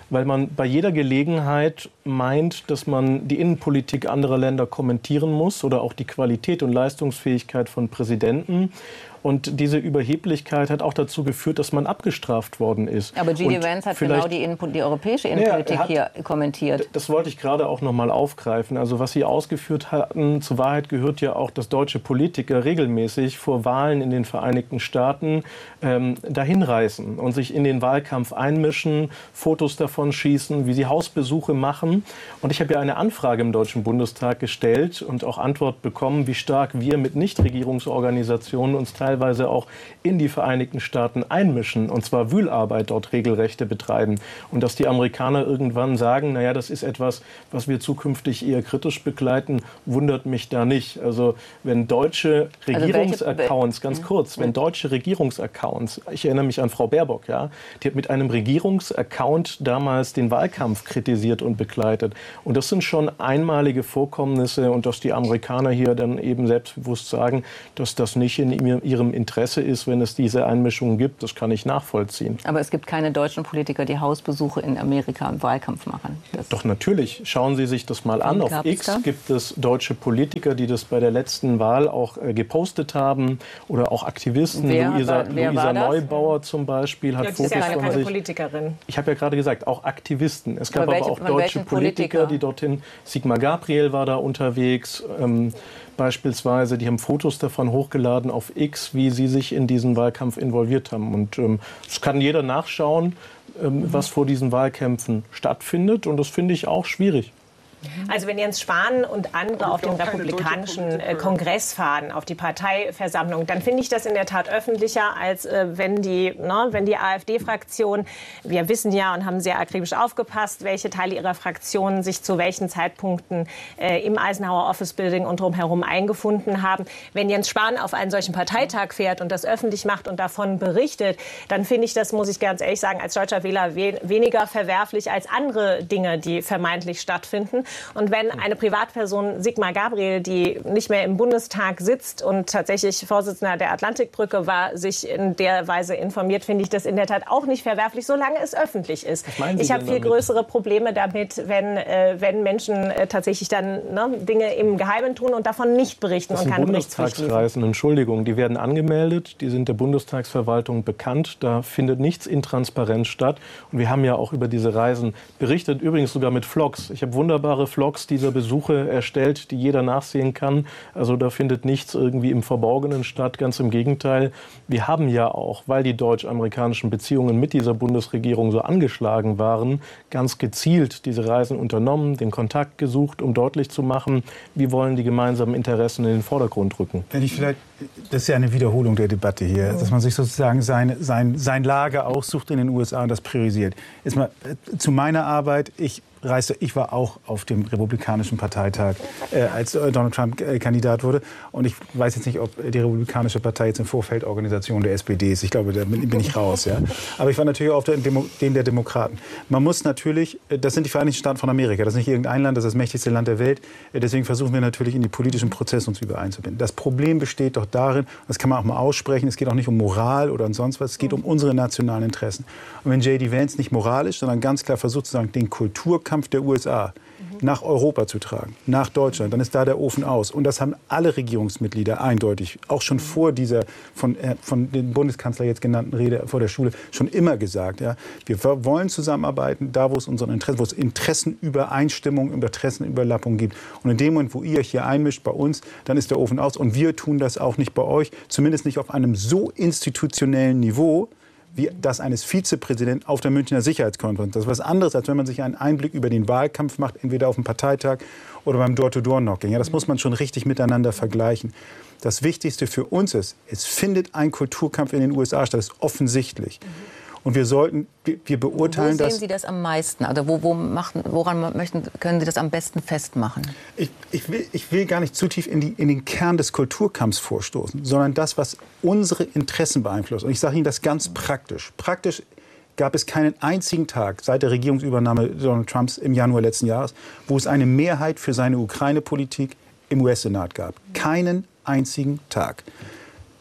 weil man bei jeder Gelegenheit meint, dass man die Innenpolitik anderer Länder kommentieren muss oder auch die Qualität und Leistungsfähigkeit von Präsidenten. Und diese Überheblichkeit hat auch dazu geführt, dass man abgestraft worden ist. Aber G D Vance hat genau die, Innen die europäische Innenpolitik ja, hat, hier kommentiert. Das wollte ich gerade auch noch mal aufgreifen. Also was Sie ausgeführt hatten, zur Wahrheit gehört ja auch, dass deutsche Politiker regelmäßig vor Wahlen in den Vereinigten Staaten ähm, dahinreisen und sich in den Wahlkampf einmischen, Fotos davon schießen, wie sie Hausbesuche machen. Und ich habe ja eine Anfrage im Deutschen Bundestag gestellt und auch Antwort bekommen, wie stark wir mit Nichtregierungsorganisationen uns teilweise teilweise auch in die Vereinigten Staaten einmischen und zwar Wühlarbeit dort regelrechte betreiben. Und dass die Amerikaner irgendwann sagen, naja, das ist etwas, was wir zukünftig eher kritisch begleiten, wundert mich da nicht. Also wenn deutsche Regierungsaccounts, ganz kurz, wenn deutsche Regierungsaccounts, ich erinnere mich an Frau Baerbock, ja, die hat mit einem Regierungsaccount damals den Wahlkampf kritisiert und begleitet. Und das sind schon einmalige Vorkommnisse und dass die Amerikaner hier dann eben selbstbewusst sagen, dass das nicht in ihrem Interesse ist, wenn es diese Einmischungen gibt. Das kann ich nachvollziehen. Aber es gibt keine deutschen Politiker, die Hausbesuche in Amerika im Wahlkampf machen. Das Doch natürlich. Schauen Sie sich das mal an. Auf X da? gibt es deutsche Politiker, die das bei der letzten Wahl auch äh, gepostet haben. Oder auch Aktivisten. Wer, Luisa, wer Luisa Neubauer zum Beispiel hat ja, Fotos ist ja von keine sich. Politikerin. Ich habe ja gerade gesagt, auch Aktivisten. Es gab aber, welche, aber auch deutsche Politiker, Politiker, die dorthin. Sigmar Gabriel war da unterwegs. Ähm, Beispielsweise, die haben Fotos davon hochgeladen auf X, wie sie sich in diesen Wahlkampf involviert haben. Und ähm, das kann jeder nachschauen, ähm, was vor diesen Wahlkämpfen stattfindet. Und das finde ich auch schwierig. Also wenn Jens Spahn und andere auf den republikanischen äh, Kongress fahren, auf die Parteiversammlung, dann finde ich das in der Tat öffentlicher, als äh, wenn die, ne, wenn die AfD-Fraktion, wir wissen ja und haben sehr akribisch aufgepasst, welche Teile ihrer Fraktion sich zu welchen Zeitpunkten äh, im Eisenhower Office Building und drumherum eingefunden haben. Wenn Jens Spahn auf einen solchen Parteitag fährt und das öffentlich macht und davon berichtet, dann finde ich das, muss ich ganz ehrlich sagen, als deutscher Wähler we weniger verwerflich als andere Dinge, die vermeintlich stattfinden. Und wenn eine Privatperson, Sigmar Gabriel, die nicht mehr im Bundestag sitzt und tatsächlich Vorsitzender der Atlantikbrücke war, sich in der Weise informiert, finde ich das in der Tat auch nicht verwerflich, solange es öffentlich ist. Ich habe viel damit? größere Probleme damit, wenn, äh, wenn Menschen äh, tatsächlich dann ne, Dinge im Geheimen tun und davon nicht berichten das und keine Bundestagsreisen, Entschuldigung, die werden angemeldet, die sind der Bundestagsverwaltung bekannt, da findet nichts intransparent statt. Und wir haben ja auch über diese Reisen berichtet, übrigens sogar mit Vlogs. Ich habe wunderbare Vlogs dieser Besuche erstellt, die jeder nachsehen kann. Also da findet nichts irgendwie im Verborgenen statt. Ganz im Gegenteil. Wir haben ja auch, weil die deutsch-amerikanischen Beziehungen mit dieser Bundesregierung so angeschlagen waren, ganz gezielt diese Reisen unternommen, den Kontakt gesucht, um deutlich zu machen, wie wollen die gemeinsamen Interessen in den Vordergrund rücken. Wenn ich vielleicht, das ist ja eine Wiederholung der Debatte hier, dass man sich sozusagen sein, sein, sein Lager aussucht in den U S A und das priorisiert. Ist mal, äh, zu meiner Arbeit, ich reiste, ich war auch auf dem Republikanischen Parteitag, äh, als äh, Donald Trump äh, Kandidat wurde. Und ich weiß jetzt nicht, ob die Republikanische Partei jetzt eine Vorfeldorganisation der S P D ist. Ich glaube, da bin, bin ich raus. Ja? Aber ich war natürlich auch auf der, Demo, dem der Demokraten. Man muss natürlich, das sind die Vereinigten Staaten von Amerika, das ist nicht irgendein Land, das ist das mächtigste Land der Welt. Deswegen versuchen wir natürlich in die politischen Prozesse uns über einzubinden. Das Problem besteht doch darin, das kann man auch mal aussprechen, es geht auch nicht um Moral oder um sonst was, es geht um unsere nationalen Interessen. Und wenn J D Vance nicht moralisch, sondern ganz klar versucht, sozusagen den Kulturkampf der U S A nach Europa zu tragen, nach Deutschland, dann ist da der Ofen aus. Und das haben alle Regierungsmitglieder eindeutig, auch schon vor dieser von, äh, von dem Bundeskanzler jetzt genannten Rede vor der Schule, schon immer gesagt. Ja. Wir wollen zusammenarbeiten, da wo es unseren Interessen, wo es Interessenübereinstimmung, Interessenüberlappung gibt. Und in dem Moment, wo ihr euch hier einmischt bei uns, dann ist der Ofen aus. Und wir tun das auch nicht bei euch, zumindest nicht auf einem so institutionellen Niveau, wie das eines Vizepräsidenten auf der Münchner Sicherheitskonferenz. Das ist was anderes, als wenn man sich einen Einblick über den Wahlkampf macht, entweder auf dem Parteitag oder beim Door-to-Door-Knocking. Ja, das muss man schon richtig miteinander vergleichen. Das Wichtigste für uns ist, es findet ein Kulturkampf in den U S A statt, das ist offensichtlich. Und wir sollten, wir beurteilen das. Wo sehen Sie das am meisten? Also wo, wo machen, woran möchten, können Sie das am besten festmachen? Ich, ich, will, ich will gar nicht zu tief in, die, in den Kern des Kulturkampfs vorstoßen, sondern das, was unsere Interessen beeinflusst. Und ich sage Ihnen das ganz praktisch. Praktisch gab es keinen einzigen Tag seit der Regierungsübernahme Donald Trumps im Januar letzten Jahres, wo es eine Mehrheit für seine Ukraine-Politik im U S-Senat gab. Keinen einzigen Tag.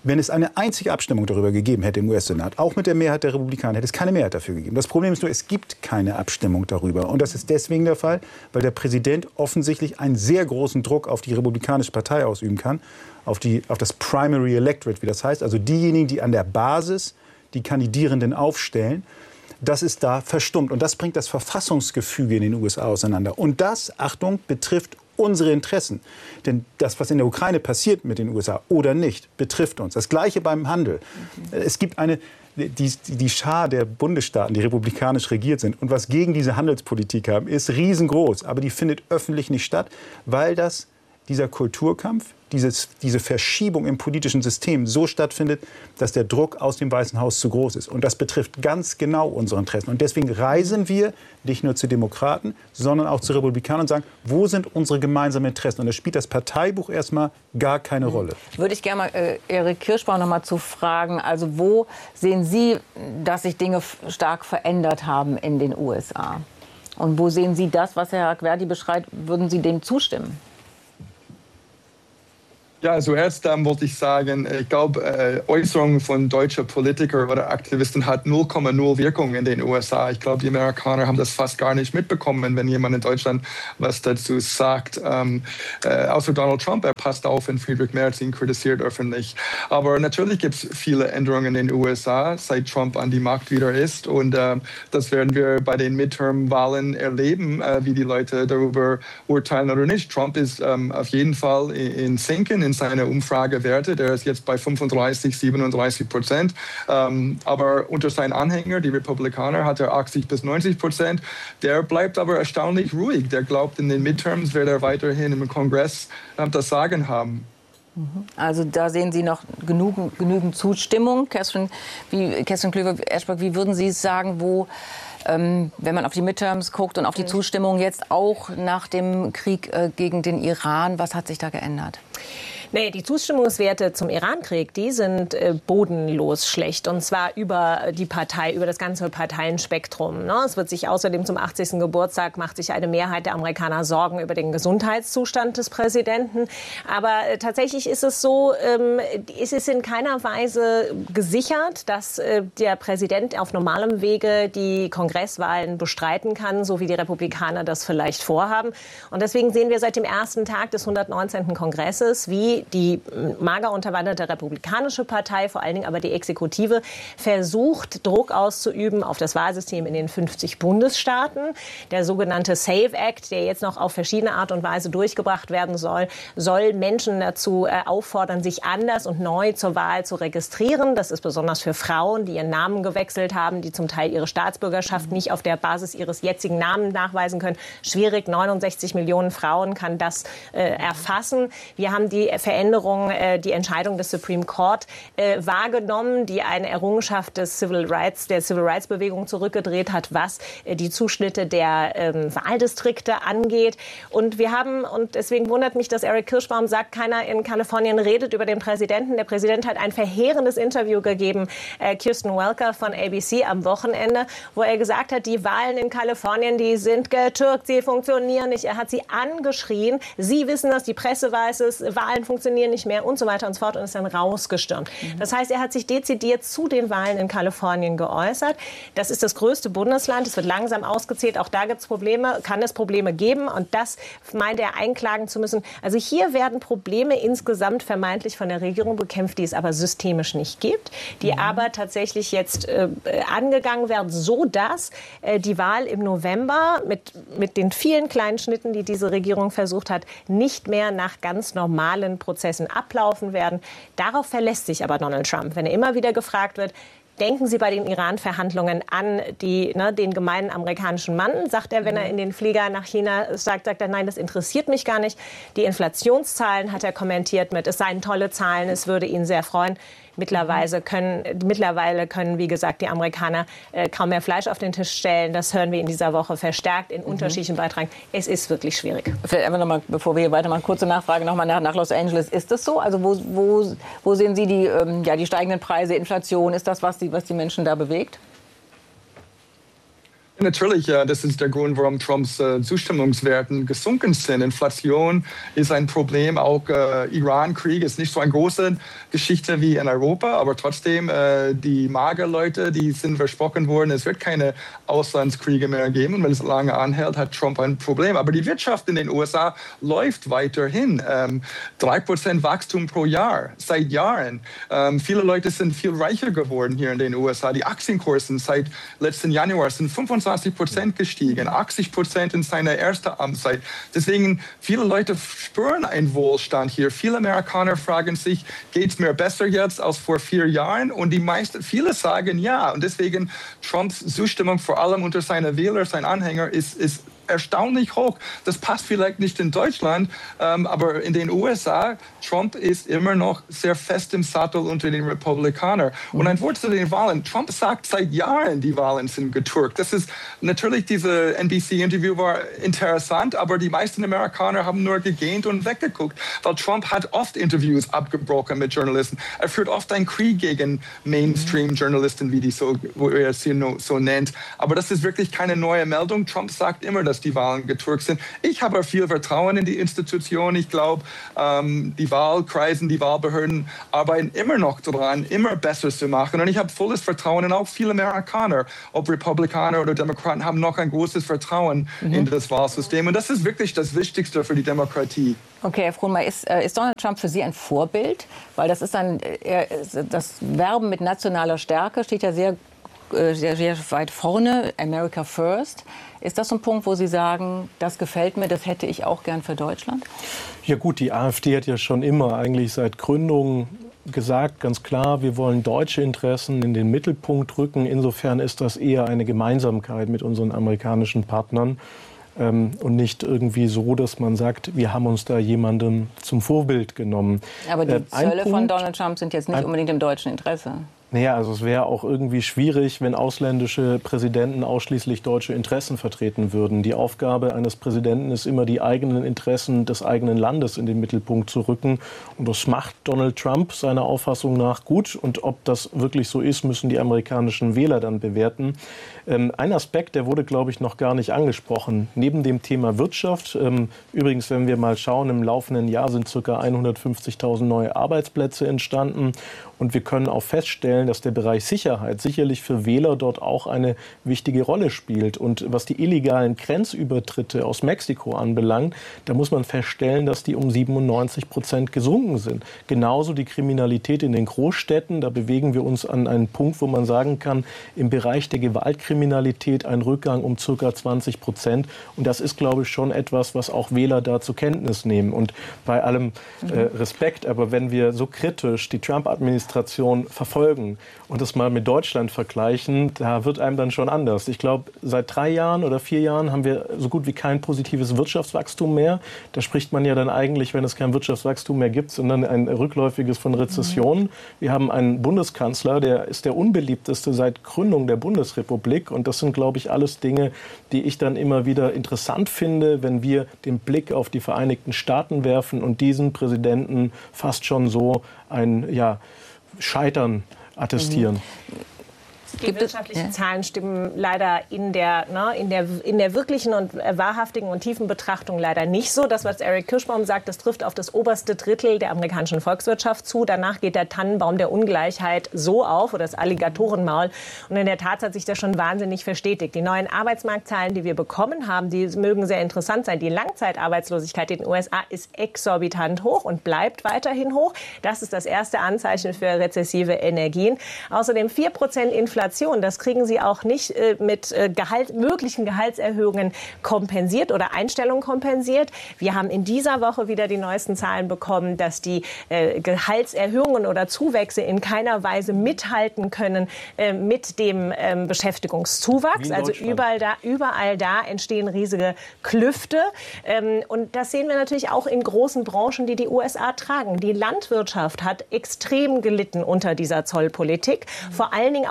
Wenn es eine einzige Abstimmung darüber gegeben hätte im U S-Senat, auch mit der Mehrheit der Republikaner, hätte es keine Mehrheit dafür gegeben. Das Problem ist nur, es gibt keine Abstimmung darüber. Und das ist deswegen der Fall, weil der Präsident offensichtlich einen sehr großen Druck auf die Republikanische Partei ausüben kann, auf, die, auf das Primary Electorate, wie das heißt, also diejenigen, die an der Basis die Kandidierenden aufstellen. Das ist da verstummt. Und das bringt das Verfassungsgefüge in den U S A auseinander. Und das, Achtung, betrifft unsere Interessen. Denn das, was in der Ukraine passiert mit den U S A oder nicht, betrifft uns. Das Gleiche beim Handel. Mhm. Es gibt eine, die, die Schar der Bundesstaaten, die republikanisch regiert sind und was gegen diese Handelspolitik haben, ist riesengroß. Aber die findet öffentlich nicht statt, weil das, dieser Kulturkampf, dieses, diese Verschiebung im politischen System so stattfindet, dass der Druck aus dem Weißen Haus zu groß ist. Und das betrifft ganz genau unsere Interessen. Und deswegen reisen wir nicht nur zu Demokraten, sondern auch zu Republikanern und sagen, wo sind unsere gemeinsamen Interessen? Und da spielt das Parteibuch erstmal gar keine Rolle. Würde ich gerne mal äh, Erik Kirschbaum noch mal zu fragen. Also wo sehen Sie, dass sich Dinge stark verändert haben in den U S A? Und wo sehen Sie das, was Herr Verdi beschreibt, würden Sie dem zustimmen? Ja, zuerst ähm, wollte ich sagen, ich glaube, äh, Äußerungen von deutschen Politikern oder Aktivisten hat null Komma null Wirkung in den U S A. Ich glaube, die Amerikaner haben das fast gar nicht mitbekommen, wenn jemand in Deutschland was dazu sagt. Ähm, äh, außer Donald Trump, er passt auf, wenn Friedrich Merz ihn kritisiert öffentlich. Aber natürlich gibt es viele Änderungen in den U S A, seit Trump an die Macht wieder ist. Und äh, das werden wir bei den Midterm-Wahlen erleben, äh, wie die Leute darüber urteilen oder nicht. Trump ist ähm, auf jeden Fall in, in Sinken, in seine Umfragewerte. Der ist jetzt bei fünfunddreißig, siebenunddreißig Prozent. Ähm, aber unter seinen Anhängern, die Republikaner, hat er achtzig bis neunzig Prozent. Der bleibt aber erstaunlich ruhig. Der glaubt, in den Midterms wird er weiterhin im Kongress äh, das Sagen haben. Also da sehen Sie noch genügend, genügend Zustimmung. Kerstin, wie, Kerstin Klüver-Eschbach, wie würden Sie sagen, wo, ähm, wenn man auf die Midterms guckt und auf die Zustimmung jetzt auch nach dem Krieg äh, gegen den Iran, was hat sich da geändert? Nee, die Zustimmungswerte zum Irankrieg, die sind äh, bodenlos schlecht. Und zwar über die Partei, über das ganze Parteienspektrum. Ne? Es wird sich außerdem zum achtzigsten Geburtstag, macht sich eine Mehrheit der Amerikaner Sorgen über den Gesundheitszustand des Präsidenten. Aber äh, tatsächlich ist es so, ähm, es ist in keiner Weise gesichert, dass äh, der Präsident auf normalem Wege die Kongresswahlen bestreiten kann, so wie die Republikaner das vielleicht vorhaben. Und deswegen sehen wir seit dem ersten Tag des hundertneunzehnten Kongresses, wie die mager unterwanderte Republikanische Partei, vor allen Dingen aber die Exekutive, versucht, Druck auszuüben auf das Wahlsystem in den fünfzig Bundesstaaten. Der sogenannte SAVE Act, der jetzt noch auf verschiedene Art und Weise durchgebracht werden soll, soll Menschen dazu äh, auffordern, sich anders und neu zur Wahl zu registrieren. Das ist besonders für Frauen, die ihren Namen gewechselt haben, die zum Teil ihre Staatsbürgerschaft nicht auf der Basis ihres jetzigen Namens nachweisen können. Schwierig, neunundsechzig Millionen Frauen kann das äh, erfassen. Wir haben die Veränderung, äh, die Entscheidung des Supreme Court äh, wahrgenommen, die eine Errungenschaft des Civil Rights, der Civil Rights Bewegung zurückgedreht hat, was äh, die Zuschnitte der ähm, Wahldistrikte angeht. Und wir haben, und deswegen wundert mich, dass Erik Kirschbaum sagt, keiner in Kalifornien redet über den Präsidenten. Der Präsident hat ein verheerendes Interview gegeben, äh, Kirsten Welker von A B C am Wochenende, wo er gesagt hat, die Wahlen in Kalifornien, die sind getürkt, sie funktionieren nicht. Er hat sie angeschrien. Sie wissen das, die Presse weiß es, Wahlen funktionieren nicht mehr und so weiter und so fort und ist dann rausgestürmt. Mhm. Das heißt, er hat sich dezidiert zu den Wahlen in Kalifornien geäußert. Das ist das größte Bundesland. Es wird langsam ausgezählt. Auch da gibt es Probleme, kann es Probleme geben. Und das meint er einklagen zu müssen. Also hier werden Probleme insgesamt vermeintlich von der Regierung bekämpft, die es aber systemisch nicht gibt, die mhm. aber tatsächlich jetzt äh, angegangen werden, so dass äh, die Wahl im November mit, mit den vielen kleinen Schnitten, die diese Regierung versucht hat, nicht mehr nach ganz normalen Prozessen ablaufen werden. Darauf verlässt sich aber Donald Trump. Wenn er immer wieder gefragt wird, denken Sie bei den Iran-Verhandlungen an die, ne, den gemeinen amerikanischen Mann, sagt er, wenn er in den Flieger nach China sagt, sagt er, nein, das interessiert mich gar nicht. Die Inflationszahlen hat er kommentiert mit, es seien tolle Zahlen, es würde ihn sehr freuen. Mittlerweile können, mittlerweile können, wie gesagt, die Amerikaner äh, kaum mehr Fleisch auf den Tisch stellen. Das hören wir in dieser Woche verstärkt in mhm. unterschiedlichen Beiträgen. Es ist wirklich schwierig. Vielleicht einfach noch mal, bevor wir hier weitermachen, kurze Nachfrage noch mal nach, nach Los Angeles. Ist das so? Also wo, wo, wo sehen Sie die, ähm, ja, die steigenden Preise, Inflation? Ist das, was die, was die Menschen da bewegt? Natürlich, ja, das ist der Grund, warum Trumps äh, Zustimmungswerten gesunken sind. Inflation ist ein Problem, auch äh, Iran-Krieg ist nicht so eine große Geschichte wie in Europa, aber trotzdem, äh, die Magerleute, die sind versprochen worden, es wird keine Auslandskriege mehr geben. Und wenn es lange anhält, hat Trump ein Problem. Aber die Wirtschaft in den U S A läuft weiterhin. Ähm, drei Prozent Wachstum pro Jahr, seit Jahren. Ähm, viele Leute sind viel reicher geworden hier in den U S A. Die Aktienkursen seit letzten Januar sind fünfundzwanzig Prozent gestiegen, achtzig Prozent in seiner ersten Amtszeit. Deswegen, viele Leute spüren einen Wohlstand hier. Viele Amerikaner fragen sich, geht es mir besser jetzt als vor vier Jahren? Und die meisten, viele sagen ja. Und deswegen, Trumps Zustimmung vor allem unter seinen Wählern, seinen Anhängern, ist, ist erstaunlich hoch. Das passt vielleicht nicht in Deutschland, ähm, aber in den U S A, Trump ist immer noch sehr fest im Sattel unter den Republikanern. Und ein Wort zu den Wahlen. Trump sagt seit Jahren, die Wahlen sind getürkt. Das ist natürlich, diese N B C-Interview war interessant, aber die meisten Amerikaner haben nur gegähnt und weggeguckt, weil Trump hat oft Interviews abgebrochen mit Journalisten. Er führt oft einen Krieg gegen Mainstream-Journalisten, wie die so, wo er sie so nennt. Aber das ist wirklich keine neue Meldung. Trump sagt immer, dass die Wahlen getürkt sind. Ich habe viel Vertrauen in die Institution. Ich glaube, ähm, die Wahlkreisen, die Wahlbehörden arbeiten immer noch daran, immer besser zu machen. Und ich habe volles Vertrauen in auch viele Amerikaner, ob Republikaner oder Demokraten, haben noch ein großes Vertrauen mhm. in das Wahlsystem. Und das ist wirklich das Wichtigste für die Demokratie. Okay, Herr Frohnmaier, ist, äh, ist Donald Trump für Sie ein Vorbild? Weil das ist ein, er, das Werben mit nationaler Stärke steht ja sehr Sehr, sehr weit vorne, America First. Ist das so ein Punkt, wo Sie sagen, das gefällt mir, das hätte ich auch gern für Deutschland? Ja gut, die AfD hat ja schon immer eigentlich seit Gründung gesagt, ganz klar, wir wollen deutsche Interessen in den Mittelpunkt rücken. Insofern ist das eher eine Gemeinsamkeit mit unseren amerikanischen Partnern. Ähm, und nicht irgendwie so, dass man sagt, wir haben uns da jemandem zum Vorbild genommen. Aber die äh, Zölle Punkt, von Donald Trump sind jetzt nicht ein, unbedingt im deutschen Interesse. Naja, also es wäre auch irgendwie schwierig, wenn ausländische Präsidenten ausschließlich deutsche Interessen vertreten würden. Die Aufgabe eines Präsidenten ist immer, die eigenen Interessen des eigenen Landes in den Mittelpunkt zu rücken. Und das macht Donald Trump seiner Auffassung nach gut. Und ob das wirklich so ist, müssen die amerikanischen Wähler dann bewerten. Ähm, ein Aspekt, der wurde, glaube ich, noch gar nicht angesprochen. Neben dem Thema Wirtschaft, ähm, übrigens, wenn wir mal schauen, im laufenden Jahr sind ca. hundertfünfzigtausend neue Arbeitsplätze entstanden. Und wir können auch feststellen, dass der Bereich Sicherheit sicherlich für Wähler dort auch eine wichtige Rolle spielt. Und was die illegalen Grenzübertritte aus Mexiko anbelangt, da muss man feststellen, dass die um siebenundneunzig Prozent gesunken sind. Genauso die Kriminalität in den Großstädten. Da bewegen wir uns an einen Punkt, wo man sagen kann, im Bereich der Gewaltkriminalität ein Rückgang um ca. zwanzig Prozent. Und das ist, glaube ich, schon etwas, was auch Wähler da zur Kenntnis nehmen. Und bei allem äh, Respekt, aber wenn wir so kritisch die Trump-Administration verfolgen und das mal mit Deutschland vergleichen, da wird einem dann schon anders. Ich glaube, seit drei Jahren oder vier Jahren haben wir so gut wie kein positives Wirtschaftswachstum mehr. Da spricht man ja dann eigentlich, wenn es kein Wirtschaftswachstum mehr gibt, sondern ein rückläufiges von Rezessionen. Wir haben einen Bundeskanzler, der ist der unbeliebteste seit Gründung der Bundesrepublik. Und das sind, glaube ich, alles Dinge, die ich dann immer wieder interessant finde, wenn wir den Blick auf die Vereinigten Staaten werfen und diesen Präsidenten fast schon so ein, ja, Scheitern attestieren. Mhm. Die wirtschaftlichen Zahlen stimmen leider in der, ne, in der, in der wirklichen und äh, wahrhaftigen und tiefen Betrachtung leider nicht so. Das, was Eric Kirschbaum sagt, das trifft auf das oberste Drittel der amerikanischen Volkswirtschaft zu. Danach geht der Tannenbaum der Ungleichheit so auf, oder das Alligatorenmaul. Und in der Tat hat sich das schon wahnsinnig verstetigt. Die neuen Arbeitsmarktzahlen, die wir bekommen haben, die mögen sehr interessant sein. Die Langzeitarbeitslosigkeit in den U S A ist exorbitant hoch und bleibt weiterhin hoch. Das ist das erste Anzeichen für rezessive Energien. Außerdem vier Prozent Inflation. Das kriegen Sie auch nicht äh, mit äh, Gehalt, möglichen Gehaltserhöhungen kompensiert oder Einstellungen kompensiert. Wir haben in dieser Woche wieder die neuesten Zahlen bekommen, dass die äh, Gehaltserhöhungen oder Zuwächse in keiner Weise mithalten können äh, mit dem äh, Beschäftigungszuwachs. Also überall da, überall da entstehen riesige Klüfte. Ähm, und das sehen wir natürlich auch in großen Branchen, die die U S A tragen. Die Landwirtschaft hat extrem gelitten unter dieser Zollpolitik, vor allen Dingen auch unter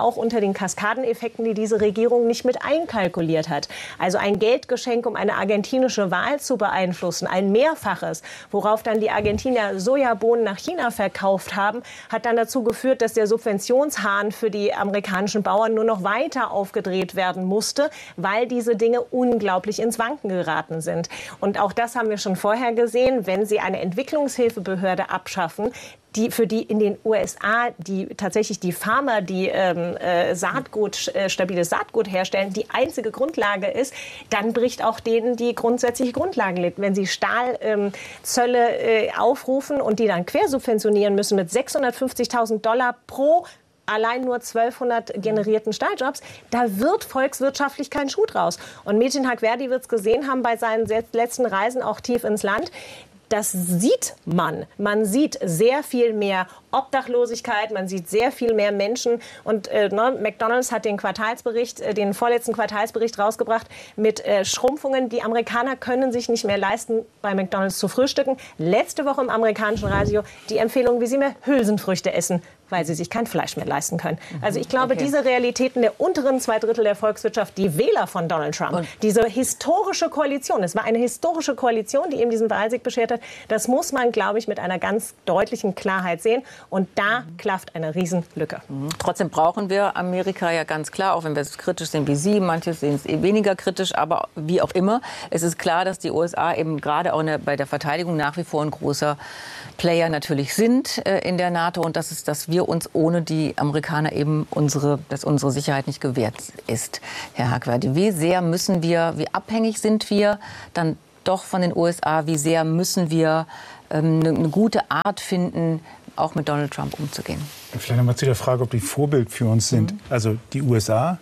den Kaskadeneffekten, die diese Regierung nicht mit einkalkuliert hat. Also ein Geldgeschenk, um eine argentinische Wahl zu beeinflussen, ein Mehrfaches, worauf dann die Argentinier Sojabohnen nach China verkauft haben, hat dann dazu geführt, dass der Subventionshahn für die amerikanischen Bauern nur noch weiter aufgedreht werden musste, weil diese Dinge unglaublich ins Wanken geraten sind. Und auch das haben wir schon vorher gesehen, wenn Sie eine Entwicklungshilfebehörde abschaffen, die für die in den U S A, die tatsächlich die Farmer, die ähm, äh, Saatgut, äh, stabiles Saatgut herstellen, die einzige Grundlage ist, dann bricht auch denen die grundsätzliche Grundlage liegt. Wenn Sie Stahlzölle ähm, äh, aufrufen und die dann quersubventionieren müssen mit sechshundertfünfzigtausend Dollar pro allein nur zwölfhundert generierten Stahljobs, da wird volkswirtschaftlich kein Schuh draus. Und Metin Hagverdi wird es gesehen haben bei seinen letzten Reisen auch tief ins Land. Das sieht man. Man sieht sehr viel mehr Obdachlosigkeit, man sieht sehr viel mehr Menschen. Und äh, ne, McDonald's hat den Quartalsbericht, äh, den vorletzten Quartalsbericht rausgebracht mit äh, Schrumpfungen. Die Amerikaner können sich nicht mehr leisten, bei McDonald's zu frühstücken. Letzte Woche im amerikanischen Radio die Empfehlung, wie sie mehr Hülsenfrüchte essen, weil sie sich kein Fleisch mehr leisten können. Also ich glaube, okay. diese Realitäten der unteren zwei Drittel der Volkswirtschaft, die Wähler von Donald Trump, und diese historische Koalition, es war eine historische Koalition, die ihm diesen Wahlsieg beschert hat, das muss man, glaube ich, mit einer ganz deutlichen Klarheit sehen. Und da mhm. klafft eine Riesenlücke. Mhm. Trotzdem brauchen wir Amerika ja ganz klar, auch wenn wir es kritisch sehen wie Sie, manche sehen es weniger kritisch, aber wie auch immer. Es ist klar, dass die U S A eben gerade auch in der, bei der Verteidigung nach wie vor ein großer Player natürlich sind äh, in der NATO und das ist, dass wir uns ohne die Amerikaner eben unsere, dass unsere Sicherheit nicht gewährt ist. Herr Hagverdi, wie sehr müssen wir, wie abhängig sind wir dann doch von den U S A, wie sehr müssen wir ähm, eine, eine gute Art finden, auch mit Donald Trump umzugehen? Vielleicht nochmal zu der Frage, ob die Vorbild für uns sind. Mhm. Also die U S A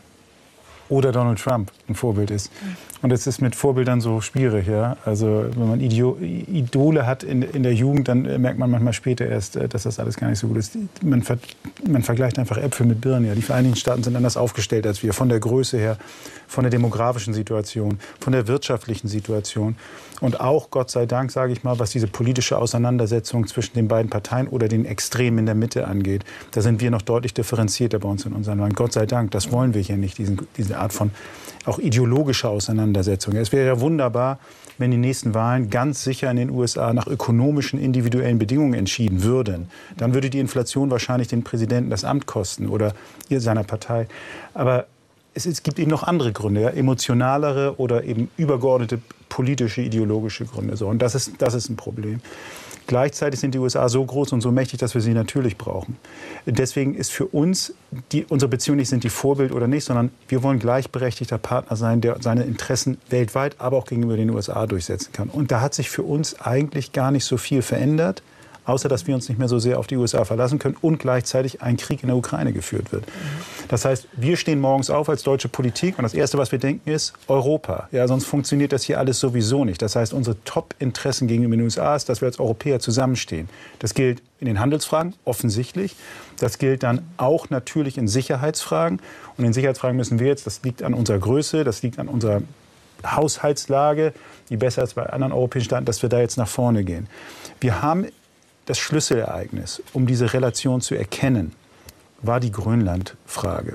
oder Donald Trump ein Vorbild ist. Mhm. Und es ist mit Vorbildern so schwierig. Ja? Also wenn man Idio- Idole hat in, in der Jugend, dann merkt man manchmal später erst, dass das alles gar nicht so gut ist. Man, ver- man vergleicht einfach Äpfel mit Birnen. Ja? Die Vereinigten Staaten sind anders aufgestellt als wir, von der Größe her, von der demografischen Situation, von der wirtschaftlichen Situation. Und auch, Gott sei Dank, sage ich mal, was diese politische Auseinandersetzung zwischen den beiden Parteien oder den Extremen in der Mitte angeht, da sind wir noch deutlich differenzierter bei uns in unserem Land. Gott sei Dank, das wollen wir hier nicht, diesen, diese Art von auch ideologischer Auseinandersetzung. Es wäre ja wunderbar, wenn die nächsten Wahlen ganz sicher in den U S A nach ökonomischen, individuellen Bedingungen entschieden würden. Dann würde die Inflation wahrscheinlich den Präsidenten das Amt kosten oder ihr seiner Partei. Aber es, es gibt eben noch andere Gründe, ja, emotionalere oder eben übergeordnete politische, ideologische Gründe. So, und das ist, das ist ein Problem. Gleichzeitig sind die U S A so groß und so mächtig, dass wir sie natürlich brauchen. Deswegen ist für uns, die, unsere Beziehung nicht sind die Vorbild oder nicht, sondern wir wollen gleichberechtigter Partner sein, der seine Interessen weltweit, aber auch gegenüber den U S A durchsetzen kann. Und da hat sich für uns eigentlich gar nicht so viel verändert, außer dass wir uns nicht mehr so sehr auf die U S A verlassen können und gleichzeitig ein Krieg in der Ukraine geführt wird. Das heißt, wir stehen morgens auf als deutsche Politik und das Erste, was wir denken, ist Europa. Ja, sonst funktioniert das hier alles sowieso nicht. Das heißt, unsere Top-Interessen gegenüber den U S A ist, dass wir als Europäer zusammenstehen. Das gilt in den Handelsfragen, offensichtlich. Das gilt dann auch natürlich in Sicherheitsfragen. Und in Sicherheitsfragen müssen wir jetzt, das liegt an unserer Größe, das liegt an unserer Haushaltslage, die besser als bei anderen europäischen Staaten, dass wir da jetzt nach vorne gehen. Wir haben das Schlüsselereignis, um diese Relation zu erkennen, war die Grönland-Frage.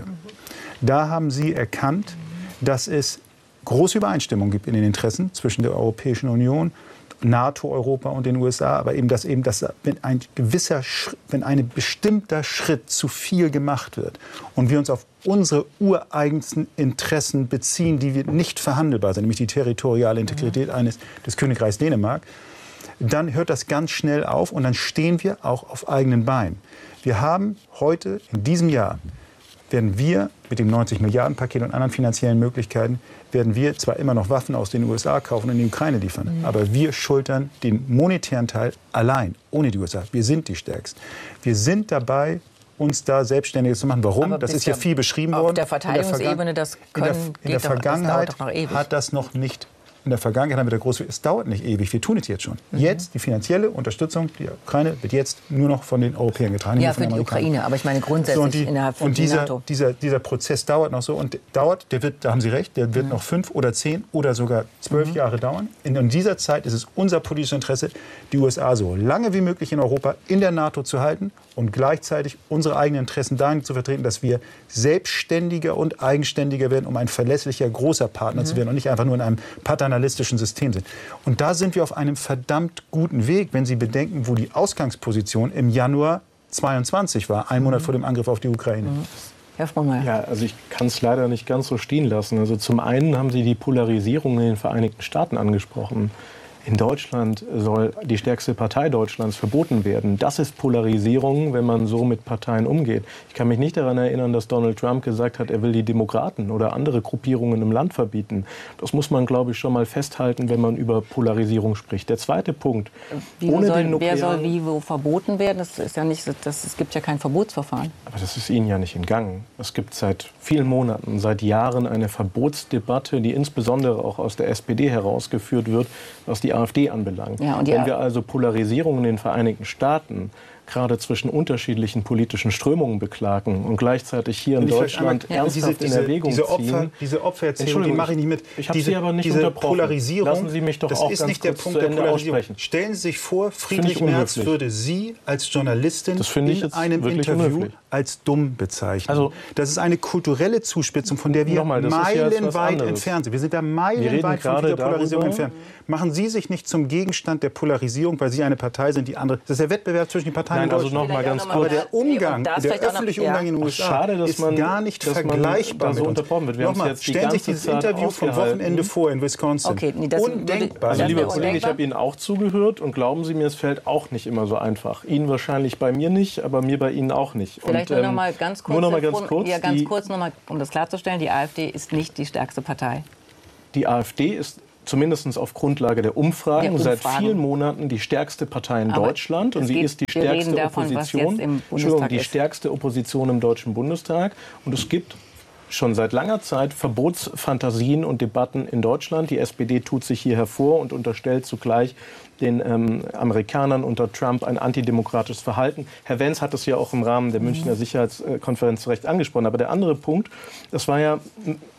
Da haben Sie erkannt, dass es große Übereinstimmung gibt in den Interessen zwischen der Europäischen Union, NATO, Europa und den U S A, aber eben, dass eben, dass, wenn ein gewisser, wenn ein bestimmter Schritt zu viel gemacht wird und wir uns auf unsere ureigensten Interessen beziehen, die wir nicht verhandelbar sind, nämlich die territoriale Integrität eines des Königreichs Dänemark, dann hört das ganz schnell auf und dann stehen wir auch auf eigenen Beinen. Wir haben heute, in diesem Jahr, werden wir mit dem neunzig Milliarden Paket und anderen finanziellen Möglichkeiten, werden wir zwar immer noch Waffen aus den U S A kaufen und in die Ukraine liefern, mhm. aber wir schultern den monetären Teil allein, ohne die U S A. Wir sind die Stärksten. Wir sind dabei, uns da Selbstständiges zu machen. Warum? Aber das ist ja viel beschrieben worden. Auf der Verteidigungsebene, das können, in der, in der Vergangenheit das hat das noch nicht in der Vergangenheit haben wir da groß, es dauert nicht ewig, wir tun es jetzt schon. Mhm. Jetzt, die finanzielle Unterstützung der Ukraine wird jetzt nur noch von den Europäern getragen. Ja, für die Ukraine, aber ich meine grundsätzlich so, und die, innerhalb von und dieser, NATO. Dieser, dieser Prozess dauert noch so und dauert, der wird, da haben Sie recht, der wird mhm. noch fünf oder zehn oder sogar zwölf mhm. Jahre dauern. In, in dieser Zeit ist es unser politisches Interesse, die U S A so lange wie möglich in Europa in der NATO zu halten und gleichzeitig unsere eigenen Interessen dahin zu vertreten, dass wir selbstständiger und eigenständiger werden, um ein verlässlicher, großer Partner mhm. zu werden und nicht einfach nur in einem paternalistischen System sind. Und da sind wir auf einem verdammt guten Weg, wenn Sie bedenken, wo die Ausgangsposition im Januar zweiundzwanzig war, ein Monat mhm. vor dem Angriff auf die Ukraine. Mhm. Herr Frohnmeier. Ja, also ich kann es leider nicht ganz so stehen lassen. Also zum einen haben Sie die Polarisierung in den Vereinigten Staaten angesprochen. In Deutschland soll die stärkste Partei Deutschlands verboten werden. Das ist Polarisierung, wenn man so mit Parteien umgeht. Ich kann mich nicht daran erinnern, dass Donald Trump gesagt hat, er will die Demokraten oder andere Gruppierungen im Land verbieten. Das muss man, glaube ich, schon mal festhalten, wenn man über Polarisierung spricht. Der zweite Punkt. Ohne soll, den wer soll wie wo verboten werden? Das ist ja nicht, das, es gibt ja kein Verbotsverfahren. Aber das ist Ihnen ja nicht entgangen. Es gibt seit vielen Monaten, seit Jahren eine Verbotsdebatte, die insbesondere auch aus der S P D herausgeführt wird, was die AfD anbelangt. Ja, und Wenn wir also Polarisierung in den Vereinigten Staaten gerade zwischen unterschiedlichen politischen Strömungen beklagen und gleichzeitig hier in Deutschland einmal, ernsthaft diese, diese, in Erwägung diese Opfer, ziehen. Diese Opfererzählung, die mache ich nicht mit. Ich habe diese, Sie aber nicht diese unterbrochen. Polarisierung, Lassen Sie mich doch das auch ist ganz nicht der kurz Punkt zu der Ende Polarisierung. aussprechen. Stellen Sie sich vor, Friedrich Merz würde Sie als Journalistin in einem Interview unhöflich. als dumm bezeichnen. Also, das ist eine kulturelle Zuspitzung, von der wir mal, meilenweit ja entfernt sind. Wir sind da meilenweit von dieser Polarisierung darüber. entfernt. Machen Sie sich nicht zum Gegenstand der Polarisierung, weil Sie eine Partei sind, die andere. Das ist der Wettbewerb zwischen den Parteien in Deutschland. Also noch mal ganz kurz. Aber der Umgang, der öffentliche Umgang in den U S A schade, dass ist man, gar nicht dass vergleichbar man da so unterbrochen wird. Wir Nochmal, jetzt stellen Sie sich dieses Zeit Interview vom Wochenende vor in Wisconsin. Okay, nee, das undenkbar. Also, lieber Kollege, ich habe Ihnen auch zugehört und glauben Sie mir, es fällt auch nicht immer so einfach. Ihnen wahrscheinlich bei mir nicht, aber mir bei Ihnen auch nicht. Vielleicht und, nur noch mal ganz kurz, nur noch mal ganz kurz, ja, ganz die, kurz noch mal, um das klarzustellen, die AfD ist nicht die stärkste Partei. Die AfD ist zumindest auf Grundlage der Umfragen, der Umfragen seit vielen Monaten die stärkste Partei in Aber Deutschland. Und sie ist die stärkste davon, Opposition. Entschuldigung, die ist. stärkste Opposition im Deutschen Bundestag. Und es gibt schon seit langer Zeit Verbotsfantasien und Debatten in Deutschland. Die S P D tut sich hier hervor und unterstellt zugleich den ähm, Amerikanern unter Trump ein antidemokratisches Verhalten. Herr Wenz hat es ja auch im Rahmen der Münchner Sicherheitskonferenz recht angesprochen. Aber der andere Punkt, das war ja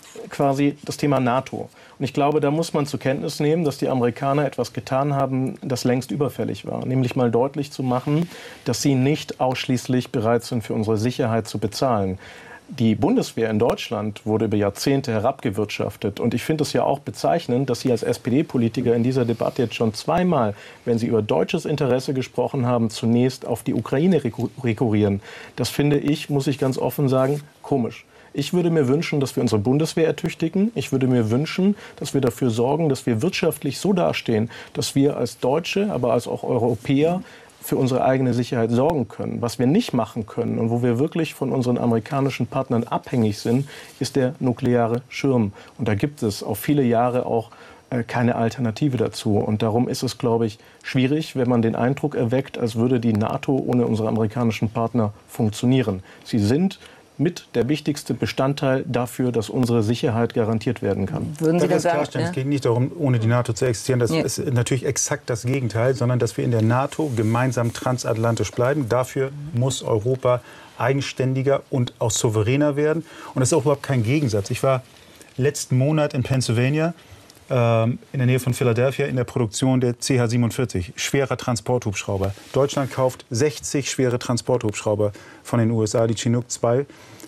quasi das Thema NATO. Und ich glaube, da muss man zur Kenntnis nehmen, dass die Amerikaner etwas getan haben, das längst überfällig war. Nämlich mal deutlich zu machen, dass sie nicht ausschließlich bereit sind, für unsere Sicherheit zu bezahlen. Die Bundeswehr in Deutschland wurde über Jahrzehnte herabgewirtschaftet. Und ich finde es ja auch bezeichnend, dass Sie als S P D-Politiker in dieser Debatte jetzt schon zweimal, wenn Sie über deutsches Interesse gesprochen haben, zunächst auf die Ukraine rekurrieren. Das finde ich, muss ich ganz offen sagen, komisch. Ich würde mir wünschen, dass wir unsere Bundeswehr ertüchtigen. Ich würde mir wünschen, dass wir dafür sorgen, dass wir wirtschaftlich so dastehen, dass wir als Deutsche, aber als auch Europäer für unsere eigene Sicherheit sorgen können. Was wir nicht machen können und wo wir wirklich von unseren amerikanischen Partnern abhängig sind, ist der nukleare Schirm. Und da gibt es auf viele Jahre auch äh, keine Alternative dazu. Und darum ist es, glaube ich, schwierig, wenn man den Eindruck erweckt, als würde die NATO ohne unsere amerikanischen Partner funktionieren. Sie sind mit der wichtigste Bestandteil dafür, dass unsere Sicherheit garantiert werden kann. Würden Sie das sagen? Ja? Es geht nicht darum, ohne die NATO zu existieren. Das ja. ist natürlich exakt das Gegenteil, sondern dass wir in der NATO gemeinsam transatlantisch bleiben. Dafür muss Europa eigenständiger und auch souveräner werden. Und das ist auch überhaupt kein Gegensatz. Ich war letzten Monat in Pennsylvania, ähm, in der Nähe von Philadelphia, in der Produktion der C H siebenundvierzig, schwerer Transporthubschrauber. Deutschland kauft sechzig schwere Transporthubschrauber von den U S A, die Chinook zwei.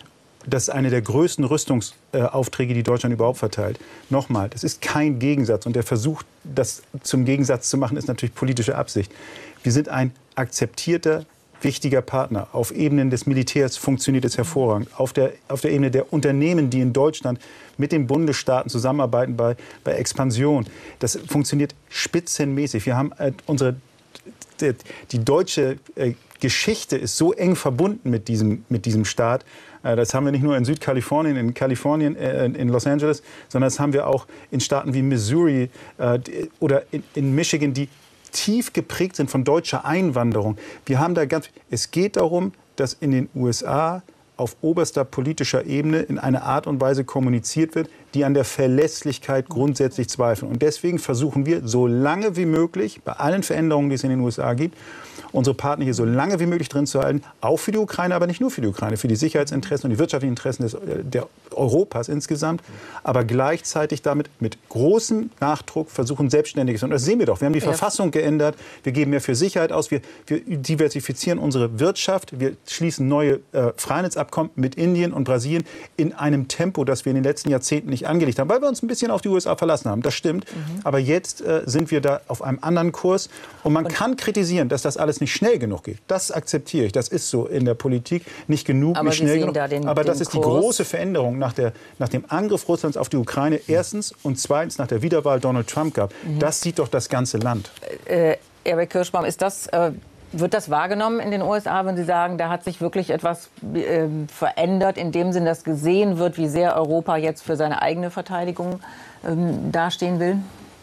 Das ist eine der größten Rüstungsaufträge, die Deutschland überhaupt verteilt. Nochmal, das ist kein Gegensatz. Und der Versuch, das zum Gegensatz zu machen, ist natürlich politische Absicht. Wir sind ein akzeptierter, wichtiger Partner. Auf Ebenen des Militärs funktioniert es hervorragend. Auf der, auf der Ebene der Unternehmen, die in Deutschland mit den Bundesstaaten zusammenarbeiten bei, bei Expansion, das funktioniert spitzenmäßig. Wir haben äh, unsere, die, die deutsche äh, Geschichte ist so eng verbunden mit diesem, mit diesem Staat. Das haben wir nicht nur in Südkalifornien, in Kalifornien, äh, in Los Angeles, sondern das haben wir auch in Staaten wie Missouri äh, oder in, in Michigan, die tief geprägt sind von deutscher Einwanderung. Wir haben da ganz, es geht darum, dass in den U S A auf oberster politischer Ebene in einer Art und Weise kommuniziert wird, die an der Verlässlichkeit grundsätzlich zweifeln. Und deswegen versuchen wir, so lange wie möglich, bei allen Veränderungen, die es in den U S A gibt, unsere Partner hier so lange wie möglich drin zu halten, auch für die Ukraine, aber nicht nur für die Ukraine, für die Sicherheitsinteressen und die wirtschaftlichen Interessen des, der Europas insgesamt, aber gleichzeitig damit mit großem Nachdruck versuchen, Selbstständiges. Und das sehen wir doch. Wir haben die ja. Verfassung geändert, wir geben mehr für Sicherheit aus, wir, wir diversifizieren unsere Wirtschaft, wir schließen neue äh, Freihandelsabkommen mit Indien und Brasilien in einem Tempo, das wir in den letzten Jahrzehnten nicht angelegt haben, weil wir uns ein bisschen auf die U S A verlassen haben. Das stimmt. Mhm. Aber jetzt äh, sind wir da auf einem anderen Kurs. Und man und kann kritisieren, dass das alles nicht schnell genug geht. Das akzeptiere ich. Das ist so in der Politik. Nicht genug, aber nicht schnell genug. Da den, aber das den ist Kurs. Die große Veränderung nach, der, nach dem Angriff Russlands auf die Ukraine. Erstens und zweitens nach der Wiederwahl Donald Trump gab. Mhm. Das sieht doch das ganze Land. Äh, Eric Kirschbaum, ist das... Äh Wird das wahrgenommen in den U S A, wenn Sie sagen, da hat sich wirklich etwas äh, verändert, in dem Sinn, dass gesehen wird, wie sehr Europa jetzt für seine eigene Verteidigung ähm, dastehen will?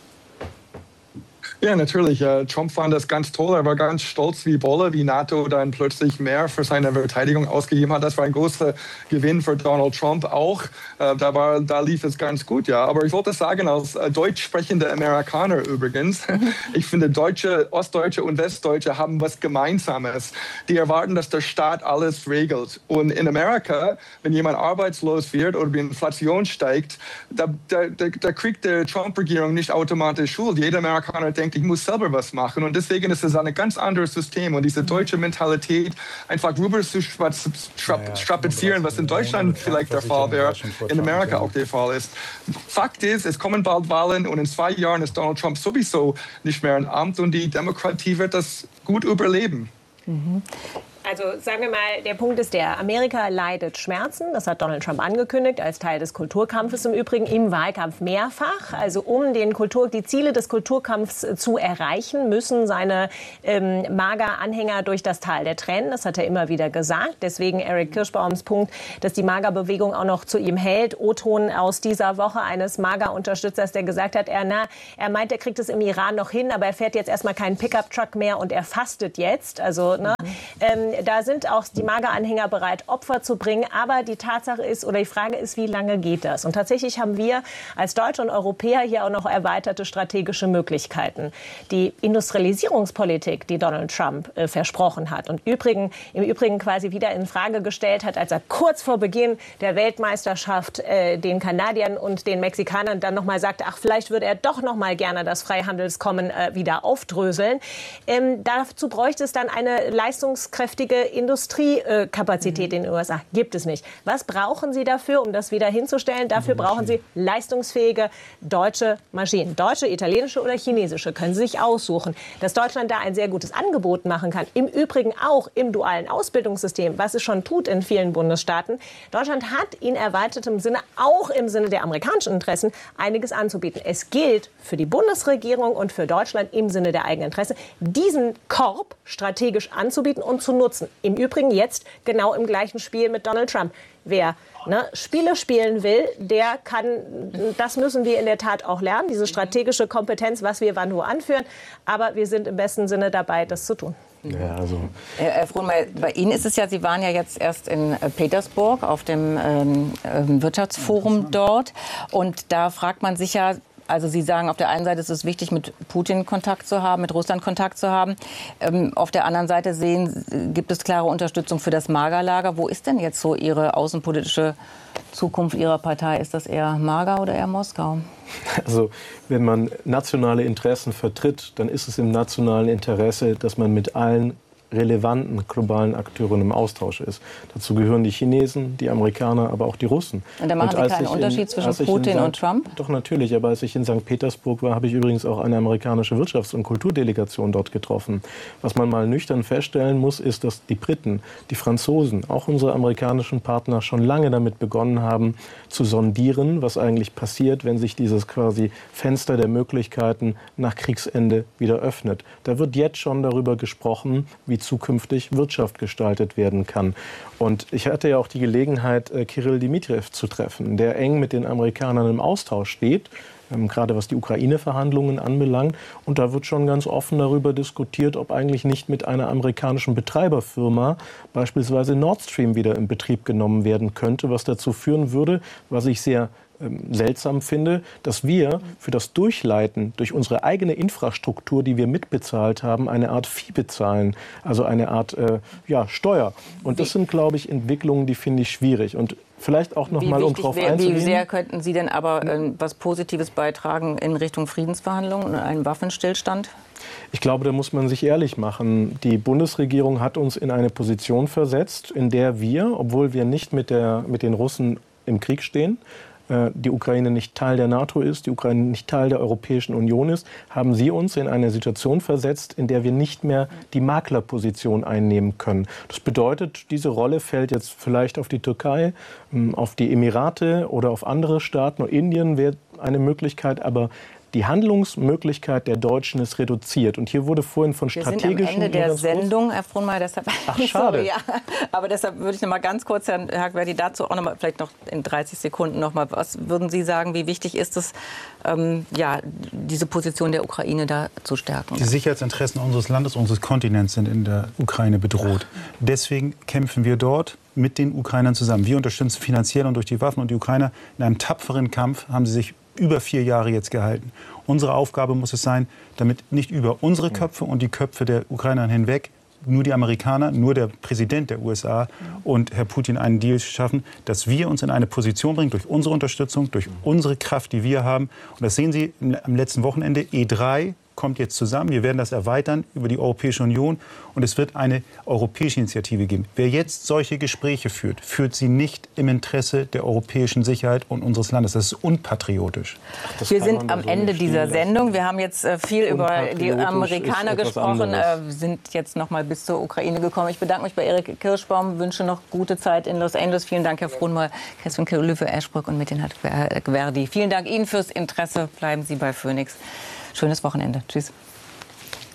Ja, natürlich. Trump fand das ganz toll. Er war ganz stolz wie Bolle, wie NATO dann plötzlich mehr für seine Verteidigung ausgegeben hat. Das war ein großer Gewinn für Donald Trump auch. Da, war, da lief es ganz gut, ja. Aber ich wollte sagen, als deutsch sprechender Amerikaner übrigens, ich finde, Deutsche, Ostdeutsche und Westdeutsche haben was Gemeinsames. Die erwarten, dass der Staat alles regelt. Und in Amerika, wenn jemand arbeitslos wird oder die Inflation steigt, da, da, da, da kriegt die Trump-Regierung nicht automatisch Schuld. Jeder Amerikaner denkt, ich muss selber was machen. Und deswegen ist es ein ganz anderes System. Und diese deutsche Mentalität, einfach rüber zu strapazieren, was in Deutschland vielleicht der Fall wäre, in Amerika auch der Fall ist. Fakt ist, es kommen bald Wahlen und in zwei Jahren ist Donald Trump sowieso nicht mehr im Amt und die Demokratie wird das gut überleben. Mhm. Also sagen wir mal, der Punkt ist der, Amerika leidet Schmerzen. Das hat Donald Trump angekündigt, als Teil des Kulturkampfes im Übrigen, im Wahlkampf mehrfach. Also um den Kultur, die Ziele des Kulturkampfs zu erreichen, müssen seine ähm, MAGA-Anhänger durch das Tal der Tränen. Das hat er immer wieder gesagt. Deswegen Eric Kirschbaums Punkt, dass die MAGA-Bewegung auch noch zu ihm hält. O-Ton aus dieser Woche eines MAGA-Unterstützers, der gesagt hat, er, na, er meint, er kriegt es im Iran noch hin, aber er fährt jetzt erstmal keinen Pickup-Truck mehr und er fastet jetzt. Also, ne, mhm. ähm, da sind auch die MAGA-Anhänger bereit, Opfer zu bringen. Aber die Tatsache ist, oder die Frage ist, wie lange geht das? Und tatsächlich haben wir als Deutsche und Europäer hier auch noch erweiterte strategische Möglichkeiten. Die Industrialisierungspolitik, die Donald Trump äh, versprochen hat und übrigen, im Übrigen quasi wieder in Frage gestellt hat, als er kurz vor Beginn der Weltmeisterschaft äh, den Kanadiern und den Mexikanern dann noch mal sagte, ach, vielleicht würde er doch noch mal gerne das Freihandelskommen äh, wieder aufdröseln. Ähm, dazu bräuchte es dann eine leistungskräftige Industriekapazität mhm. in den U S A. Gibt es nicht. Was brauchen Sie dafür, um das wieder hinzustellen? Dafür mhm. brauchen Sie leistungsfähige deutsche Maschinen. Deutsche, italienische oder chinesische können Sie sich aussuchen. Dass Deutschland da ein sehr gutes Angebot machen kann, im Übrigen auch im dualen Ausbildungssystem, was es schon tut in vielen Bundesstaaten. Deutschland hat in erweitertem Sinne, auch im Sinne der amerikanischen Interessen, einiges anzubieten. Es gilt für die Bundesregierung und für Deutschland im Sinne der eigenen Interessen, diesen Korb strategisch anzubieten und zu nutzen. Im Übrigen jetzt genau im gleichen Spiel mit Donald Trump. Wer ne, Spiele spielen will, der kann, das müssen wir in der Tat auch lernen, diese strategische Kompetenz, was wir wann wo anführen. Aber wir sind im besten Sinne dabei, das zu tun. Ja, also. Herr Frohnmeier, bei Ihnen ist es ja, Sie waren ja jetzt erst in Petersburg auf dem ähm, Wirtschaftsforum dort. Und da fragt man sich ja, also Sie sagen, auf der einen Seite ist es wichtig, mit Putin Kontakt zu haben, mit Russland Kontakt zu haben. Ähm, auf der anderen Seite sehen, gibt es klare Unterstützung für das MAGA-Lager. Wo ist denn jetzt so Ihre außenpolitische Zukunft Ihrer Partei? Ist das eher MAGA oder eher Moskau? Also wenn man nationale Interessen vertritt, dann ist es im nationalen Interesse, dass man mit allen relevanten globalen Akteuren im Austausch ist. Dazu gehören die Chinesen, die Amerikaner, aber auch die Russen. Und da machen Sie keinen Unterschied zwischen Putin und Trump? Doch, natürlich. Aber als ich in Sankt Petersburg war, habe ich übrigens auch eine amerikanische Wirtschafts- und Kulturdelegation dort getroffen. Was man mal nüchtern feststellen muss, ist, dass die Briten, die Franzosen, auch unsere amerikanischen Partner schon lange damit begonnen haben, zu sondieren, was eigentlich passiert, wenn sich dieses quasi Fenster der Möglichkeiten nach Kriegsende wieder öffnet. Da wird jetzt schon darüber gesprochen, wie zukünftig Wirtschaft gestaltet werden kann. Und ich hatte ja auch die Gelegenheit, Kirill Dmitriev zu treffen, der eng mit den Amerikanern im Austausch steht. ähm, gerade was die Ukraine-Verhandlungen anbelangt. Und da wird schon ganz offen darüber diskutiert, ob eigentlich nicht mit einer amerikanischen Betreiberfirma beispielsweise Nord Stream wieder in Betrieb genommen werden könnte, was dazu führen würde, was ich sehr ähm, seltsam finde, dass wir für das Durchleiten durch unsere eigene Infrastruktur, die wir mitbezahlt haben, eine Art Fee bezahlen, also eine Art äh, ja, Steuer. Und das sind, glaube ich, Entwicklungen, die finde ich schwierig. Und vielleicht auch noch wie mal, um wichtig drauf wär, einzugehen. Wie sehr könnten Sie denn aber äh, was Positives beitragen in Richtung Friedensverhandlungen und einem Waffenstillstand? Ich glaube, da muss man sich ehrlich machen. Die Bundesregierung hat uns in eine Position versetzt, in der wir, obwohl wir nicht mit, der, mit den Russen im Krieg stehen, die Ukraine nicht Teil der NATO ist, die Ukraine nicht Teil der Europäischen Union ist, haben sie uns in eine Situation versetzt, in der wir nicht mehr die Maklerposition einnehmen können. Das bedeutet, diese Rolle fällt jetzt vielleicht auf die Türkei, auf die Emirate oder auf andere Staaten. Indien wäre eine Möglichkeit, aber die Handlungsmöglichkeit der Deutschen ist reduziert. Und hier wurde vorhin von strategischen... Wir sind am Ende der Sendung, Herr Frohnmaier, deshalb... Ach, schade. Sorry, ja. Aber deshalb würde ich noch mal ganz kurz, Herrn Hagverdi, dazu auch noch mal, vielleicht noch in dreißig Sekunden noch mal, was würden Sie sagen, wie wichtig ist es, ähm, ja, diese Position der Ukraine da zu stärken? Die Sicherheitsinteressen unseres Landes, unseres Kontinents sind in der Ukraine bedroht. Deswegen kämpfen wir dort mit den Ukrainern zusammen. Wir unterstützen finanziell und durch die Waffen. Und die Ukrainer in einem tapferen Kampf haben sie sich über vier Jahre jetzt gehalten. Unsere Aufgabe muss es sein, damit nicht über unsere Köpfe und die Köpfe der Ukrainer hinweg nur die Amerikaner, nur der Präsident der U S A und Herr Putin einen Deal schaffen, dass wir uns in eine Position bringen, durch unsere Unterstützung, durch unsere Kraft, die wir haben. Und das sehen Sie am letzten Wochenende, E drei kommt jetzt zusammen. Wir werden das erweitern über die Europäische Union und es wird eine europäische Initiative geben. Wer jetzt solche Gespräche führt, führt sie nicht im Interesse der europäischen Sicherheit und unseres Landes. Das ist unpatriotisch. Das wir sind am so Ende dieser Sendung. Wir haben jetzt äh, viel über die Amerikaner gesprochen, äh, sind jetzt noch mal bis zur Ukraine gekommen. Ich bedanke mich bei Erik Kirschbaum, wünsche noch gute Zeit in Los Angeles. Vielen Dank, Herr Frohnmaier, Keswin Löwe-Eschbrück und Metin Hagverdi. Vielen Dank Ihnen fürs Interesse. Bleiben Sie bei Phoenix. Schönes Wochenende. Tschüss.